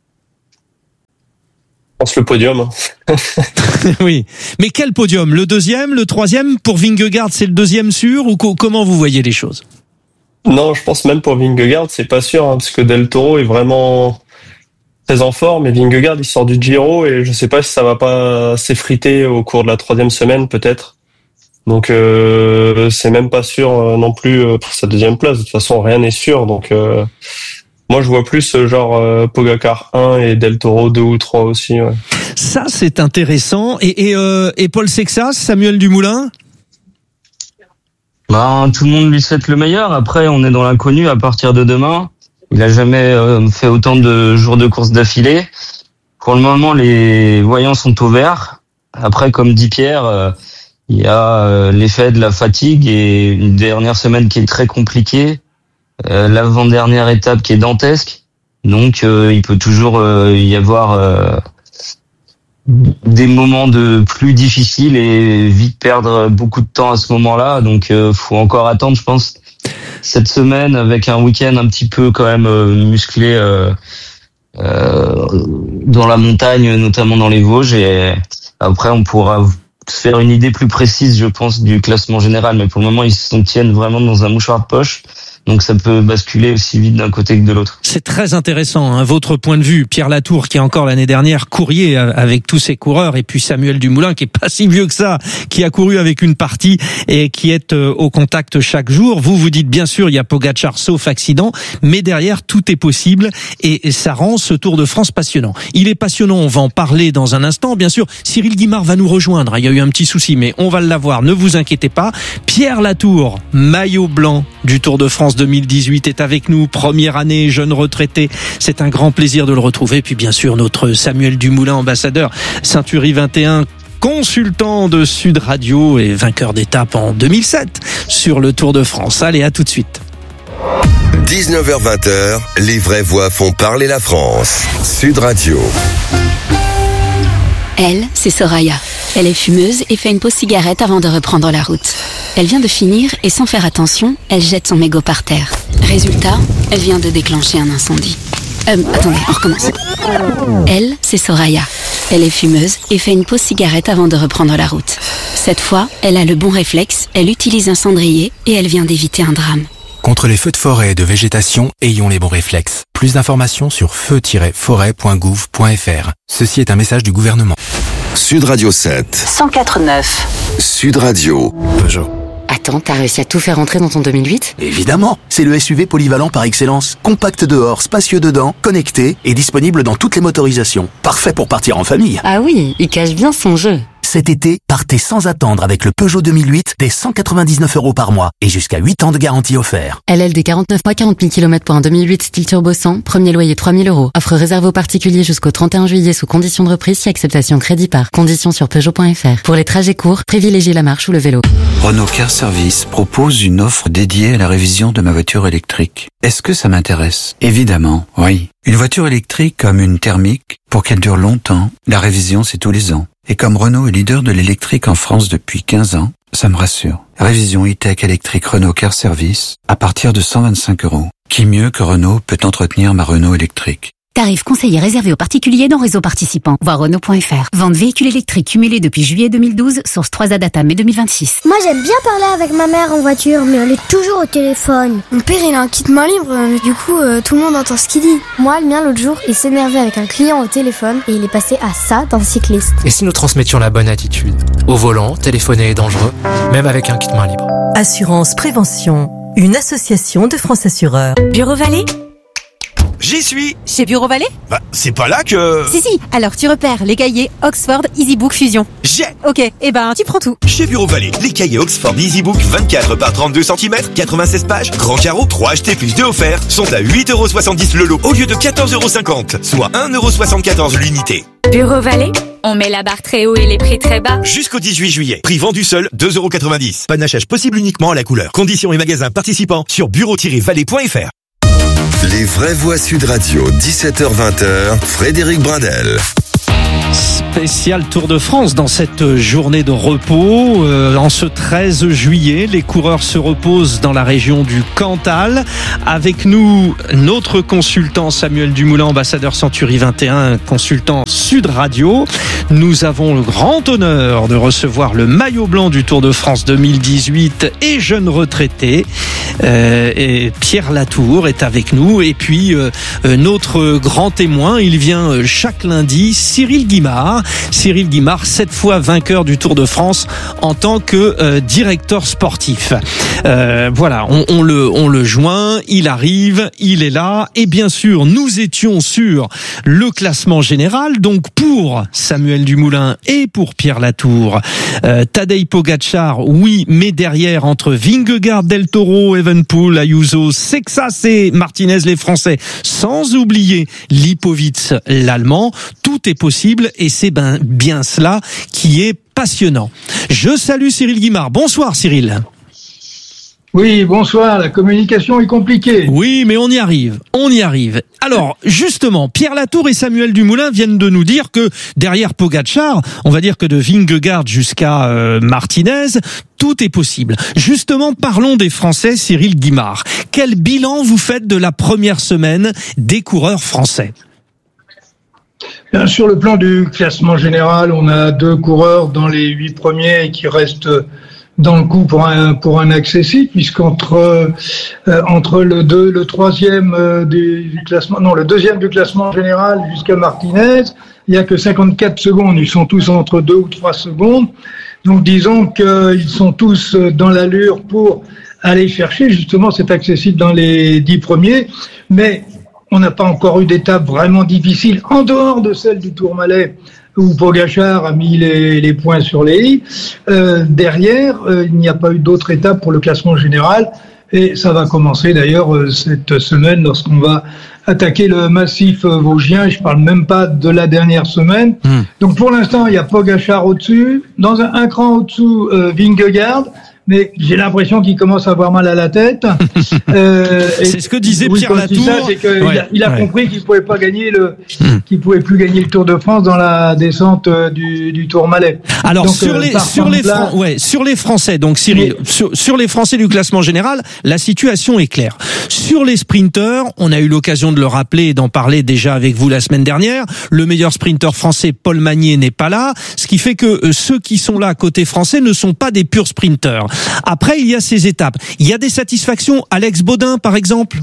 Je pense le podium. Oui, mais quel podium? Le 2e, le 3e? Pour Vingegaard, c'est le 2e sûr, ou comment vous voyez les choses? Non, je pense même pour Vingegaard, c'est pas sûr, parce que Del Toro est vraiment très en forme, et Vingegaard, il sort du Giro, et je sais pas si ça va pas s'effriter au cours de la 3e semaine, peut-être. Donc, c'est même pas sûr non plus pour sa 2e place. De toute façon, rien n'est sûr, donc... Moi, je vois plus genre Pogačar 1 et Del Toro 2 ou 3 aussi. Ouais. Ça, c'est intéressant. Et Paul Sexas, Samuel Dumoulin? Tout le monde lui souhaite le meilleur. Après, on est dans l'inconnu à partir de demain. Il a jamais fait autant de jours de course d'affilée. Pour le moment, les voyants sont au vert. Après, comme dit Pierre, il y a l'effet de la fatigue et une dernière semaine qui est très compliquée. L'avant-dernière étape qui est dantesque, donc il peut toujours y avoir des moments de plus difficiles et vite perdre beaucoup de temps à ce moment-là, donc faut encore attendre, je pense, cette semaine avec un week-end un petit peu quand même musclé dans la montagne, notamment dans les Vosges, et après on pourra se faire une idée plus précise, je pense, du classement général, mais pour le moment ils s'en tiennent vraiment dans un mouchoir de poche. Donc ça peut basculer aussi vite d'un côté que de l'autre. C'est très intéressant, hein, votre point de vue. Pierre Latour, qui encore l'année dernière courier avec tous ses coureurs, et puis Samuel Dumoulin, qui est pas si vieux que ça, qui a couru avec une partie et qui est au contact chaque jour. Vous dites bien sûr, il y a Pogačar sauf accident, mais derrière tout est possible et ça rend ce Tour de France passionnant. Il est passionnant, on va en parler dans un instant. Bien sûr, Cyril Guimard va nous rejoindre. Il y a eu un petit souci, mais on va l'avoir, ne vous inquiétez pas. Pierre Latour, maillot blanc du Tour de France 2018 est avec nous, première année, jeune retraité. C'est un grand plaisir de le retrouver. Puis bien sûr, notre Samuel Dumoulin, ambassadeur Ceinturi 21, consultant de Sud Radio et vainqueur d'étape en 2007 sur le Tour de France. Allez, à tout de suite. 19h-20h, les vraies voix font parler la France. Sud Radio. Elle, c'est Soraya. Elle est fumeuse et fait une pause cigarette avant de reprendre la route. Elle vient de finir et sans faire attention, elle jette son mégot par terre. Résultat, elle vient de déclencher un incendie. Attendez, on recommence. Elle, c'est Soraya. Elle est fumeuse et fait une pause cigarette avant de reprendre la route. Cette fois, elle a le bon réflexe, elle utilise un cendrier et elle vient d'éviter un drame. Contre les feux de forêt et de végétation, ayons les bons réflexes. Plus d'informations sur feu-forêt.gouv.fr. Ceci est un message du gouvernement. Sud Radio 7. 104.9. Sud Radio. Peugeot. Attends, t'as réussi à tout faire entrer dans ton 2008 ? Évidemment, c'est le SUV polyvalent par excellence. Compact dehors, spacieux dedans, connecté et disponible dans toutes les motorisations. Parfait pour partir en famille. Ah oui, il cache bien son jeu. Cet été, partez sans attendre avec le Peugeot 2008 dès 199 € par mois et jusqu'à 8 ans de garantie offert. LLD 49 mois, 40 000 km pour un 2008 style turbo 100, premier loyer 3 000 €. Offre réservée aux particuliers jusqu'au 31 juillet sous condition de reprise si acceptation crédit par. Conditions sur Peugeot.fr. Pour les trajets courts, privilégiez la marche ou le vélo. Renault Car Service propose une offre dédiée à la révision de ma voiture électrique. Est-ce que ça m'intéresse ? Évidemment, oui. Une voiture électrique comme une thermique, pour qu'elle dure longtemps, la révision c'est tous les ans. Et comme Renault est leader de l'électrique en France depuis 15 ans, ça me rassure. Révision e-tech électrique Renault Car Service à partir de 125 €. Qui mieux que Renault peut entretenir ma Renault électrique ? Tarif conseillé réservé aux particuliers dans réseau participant. Voir Renault.fr. Vente véhicule électrique cumulé depuis juillet 2012. Source 3A Data mai 2026. Moi j'aime bien parler avec ma mère en voiture, mais elle est toujours au téléphone. Mon père il a un kit main libre, du coup tout le monde entend ce qu'il dit. Moi le mien l'autre jour il s'énervait avec un client au téléphone et il est passé à ça d'un cycliste. Et si nous transmettions la bonne attitude? Au volant, téléphoner est dangereux, même avec un kit main libre. Assurance Prévention, une association de France Assureurs. Bureau Vallée? J'y suis. Chez Bureau Vallée? Bah, c'est pas là que... Si, alors tu repères les cahiers Oxford EasyBook Fusion. J'ai. Ok, tu prends tout. Chez Bureau Vallée, les cahiers Oxford EasyBook 24 par 32 cm, 96 pages, grand carreau, 3 achetés plus 2 offerts, sont à 8,70€ le lot au lieu de 14,50€, soit 1,74€ l'unité. Bureau Vallée, on met la barre très haut et les prix très bas. Jusqu'au 18 juillet. Prix vendu seul, 2,90€. Panachage possible uniquement à la couleur. Conditions et magasins participants sur bureau-vallée.fr. Les vraies voix Sud Radio, 17h-20h, Frédéric Brindel. Spécial Tour de France dans cette journée de repos. En ce 13 juillet, les coureurs se reposent dans la région du Cantal. Avec nous, notre consultant Samuel Dumoulin, ambassadeur Century 21, consultant Sud Radio. Nous avons le grand honneur de recevoir le maillot blanc du Tour de France 2018 et jeune retraité. Et Pierre Latour est avec nous. Et puis, notre grand témoin, il vient chaque lundi, Cyril Guimard. Cyril Guimard, 7 fois vainqueur du Tour de France en tant que directeur sportif. Voilà, on le joint, il arrive, il est là. Et bien sûr, nous étions sur le classement général. Donc pour Samuel Dumoulin et pour Pierre Latour, Tadej Pogačar, oui, mais derrière, entre Vingegaard, Del Toro, Evenepoel, Ayuso, Sexas et Martinez, les Français, sans oublier Lipovic, l'Allemand, tout est possible et c'est bien cela qui est passionnant. Je salue Cyril Guimard. Bonsoir Cyril. Oui, bonsoir, la communication est compliquée. Oui, mais on y arrive. Alors, justement, Pierre Latour et Samuel Dumoulin viennent de nous dire que derrière Pogačar, on va dire que de Vingegaard jusqu'à Martinez, tout est possible. Justement, parlons des Français, Cyril Guimard. Quel bilan vous faites de la première semaine des coureurs français ? Bien, sur le plan du classement général, on a 2 coureurs dans les 8 premiers qui restent dans le coup pour un accessible, puisqu'entre le troisième du classement, non, le deuxième du classement général jusqu'à Martinez, il y a que 54 secondes. Ils sont tous entre 2 ou 3 secondes. Donc disons qu'ils sont tous dans l'allure pour aller chercher justement cet accessible dans les 10 premiers, mais on n'a pas encore eu d'étape vraiment difficile en dehors de celle du Tourmalet où Pogačar a mis les points sur les i. Derrière, il n'y a pas eu d'autre étape pour le classement général et ça va commencer d'ailleurs cette semaine lorsqu'on va attaquer le massif vosgien. Je parle même pas de la dernière semaine. Donc pour l'instant, il y a Pogačar au-dessus, dans un cran au-dessous Vingegaard. Mais j'ai l'impression qu'il commence à avoir mal à la tête. C'est ce que disait Pierre Latour. Il a compris qu'il pouvait pas gagner qu'il pouvait plus gagner le Tour de France dans la descente du Tourmalet. Alors donc, sur les Français, donc Cyril, sur les Français du classement général, la situation est claire. Sur les sprinteurs, on a eu l'occasion de le rappeler et d'en parler déjà avec vous la semaine dernière. Le meilleur sprinter français, Paul Magnier, n'est pas là, ce qui fait que ceux qui sont là côté français ne sont pas des purs sprinteurs. Après, il y a ces étapes. Il y a des satisfactions. Alex Baudin, par exemple.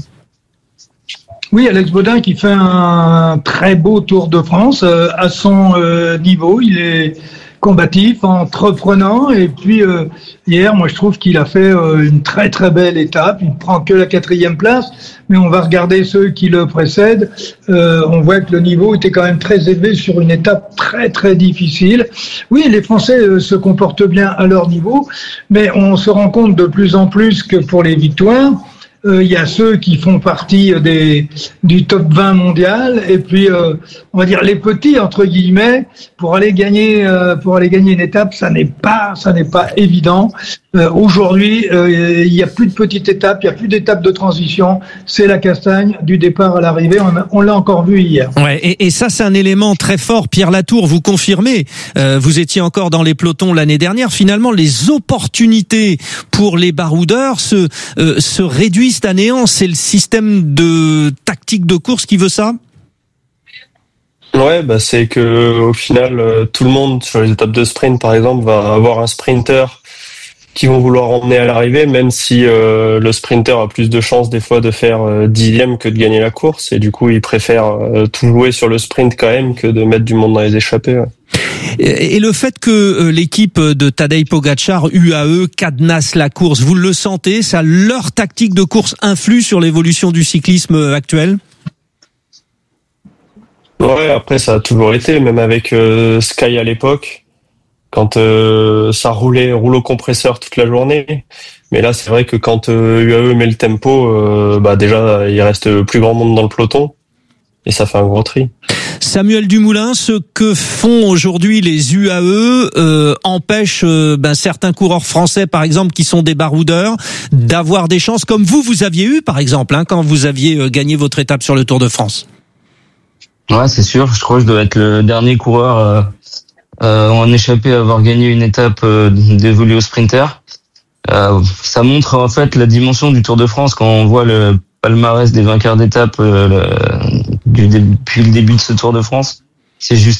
Oui, Alex Baudin qui fait un très beau Tour de France à son niveau. Il est combatif, entreprenant. Et puis hier, moi je trouve qu'il a fait une très très belle étape. Il ne prend que la 4e place, mais on va regarder ceux qui le précèdent. On voit que le niveau était quand même très élevé sur une étape très très difficile. Oui, les Français se comportent bien à leur niveau, mais on se rend compte de plus en plus que pour les victoires, il y a ceux qui font partie du top 20 mondial et puis on va dire les petits entre guillemets pour aller gagner une étape, ça n'est pas évident. Aujourd'hui, il y a plus de petites étapes, il y a plus d'étapes de transition, c'est la castagne du départ à l'arrivée, on l'a encore vu hier. Ouais, et ça c'est un élément très fort. Pierre Latour, vous confirmez, vous étiez encore dans les pelotons l'année dernière, finalement les opportunités pour les baroudeurs se réduisent à néant. C'est le système de tactique de course qui veut ça ? Ouais, c'est que au final, tout le monde sur les étapes de sprint, par exemple, va avoir un sprinter qui vont vouloir emmener à l'arrivée, même si le sprinter a plus de chances des fois de faire dixième que de gagner la course, et du coup il préfère tout jouer sur le sprint quand même que de mettre du monde dans les échappées. Ouais. Et le fait que l'équipe de Tadej Pogačar, UAE, cadenasse la course, vous le sentez, ça, leur tactique de course influe sur l'évolution du cyclisme actuel ? Ouais, après ça a toujours été, même avec Sky à l'époque. Quand ça roulait rouleau compresseur toute la journée, mais là c'est vrai que quand UAE met le tempo, déjà il reste plus grand monde dans le peloton et ça fait un gros tri. Samuel Dumoulin, ce que font aujourd'hui les UAE empêche certains coureurs français par exemple qui sont des baroudeurs d'avoir des chances comme vous aviez eu par exemple quand vous aviez gagné votre étape sur le Tour de France. Ouais, c'est sûr, je crois que je dois être le dernier coureur en échappé à avoir gagné une étape dévolue au sprinter. Ça montre en fait la dimension du Tour de France quand on voit le palmarès des vainqueurs d'étape depuis le début de ce Tour de France. C'est juste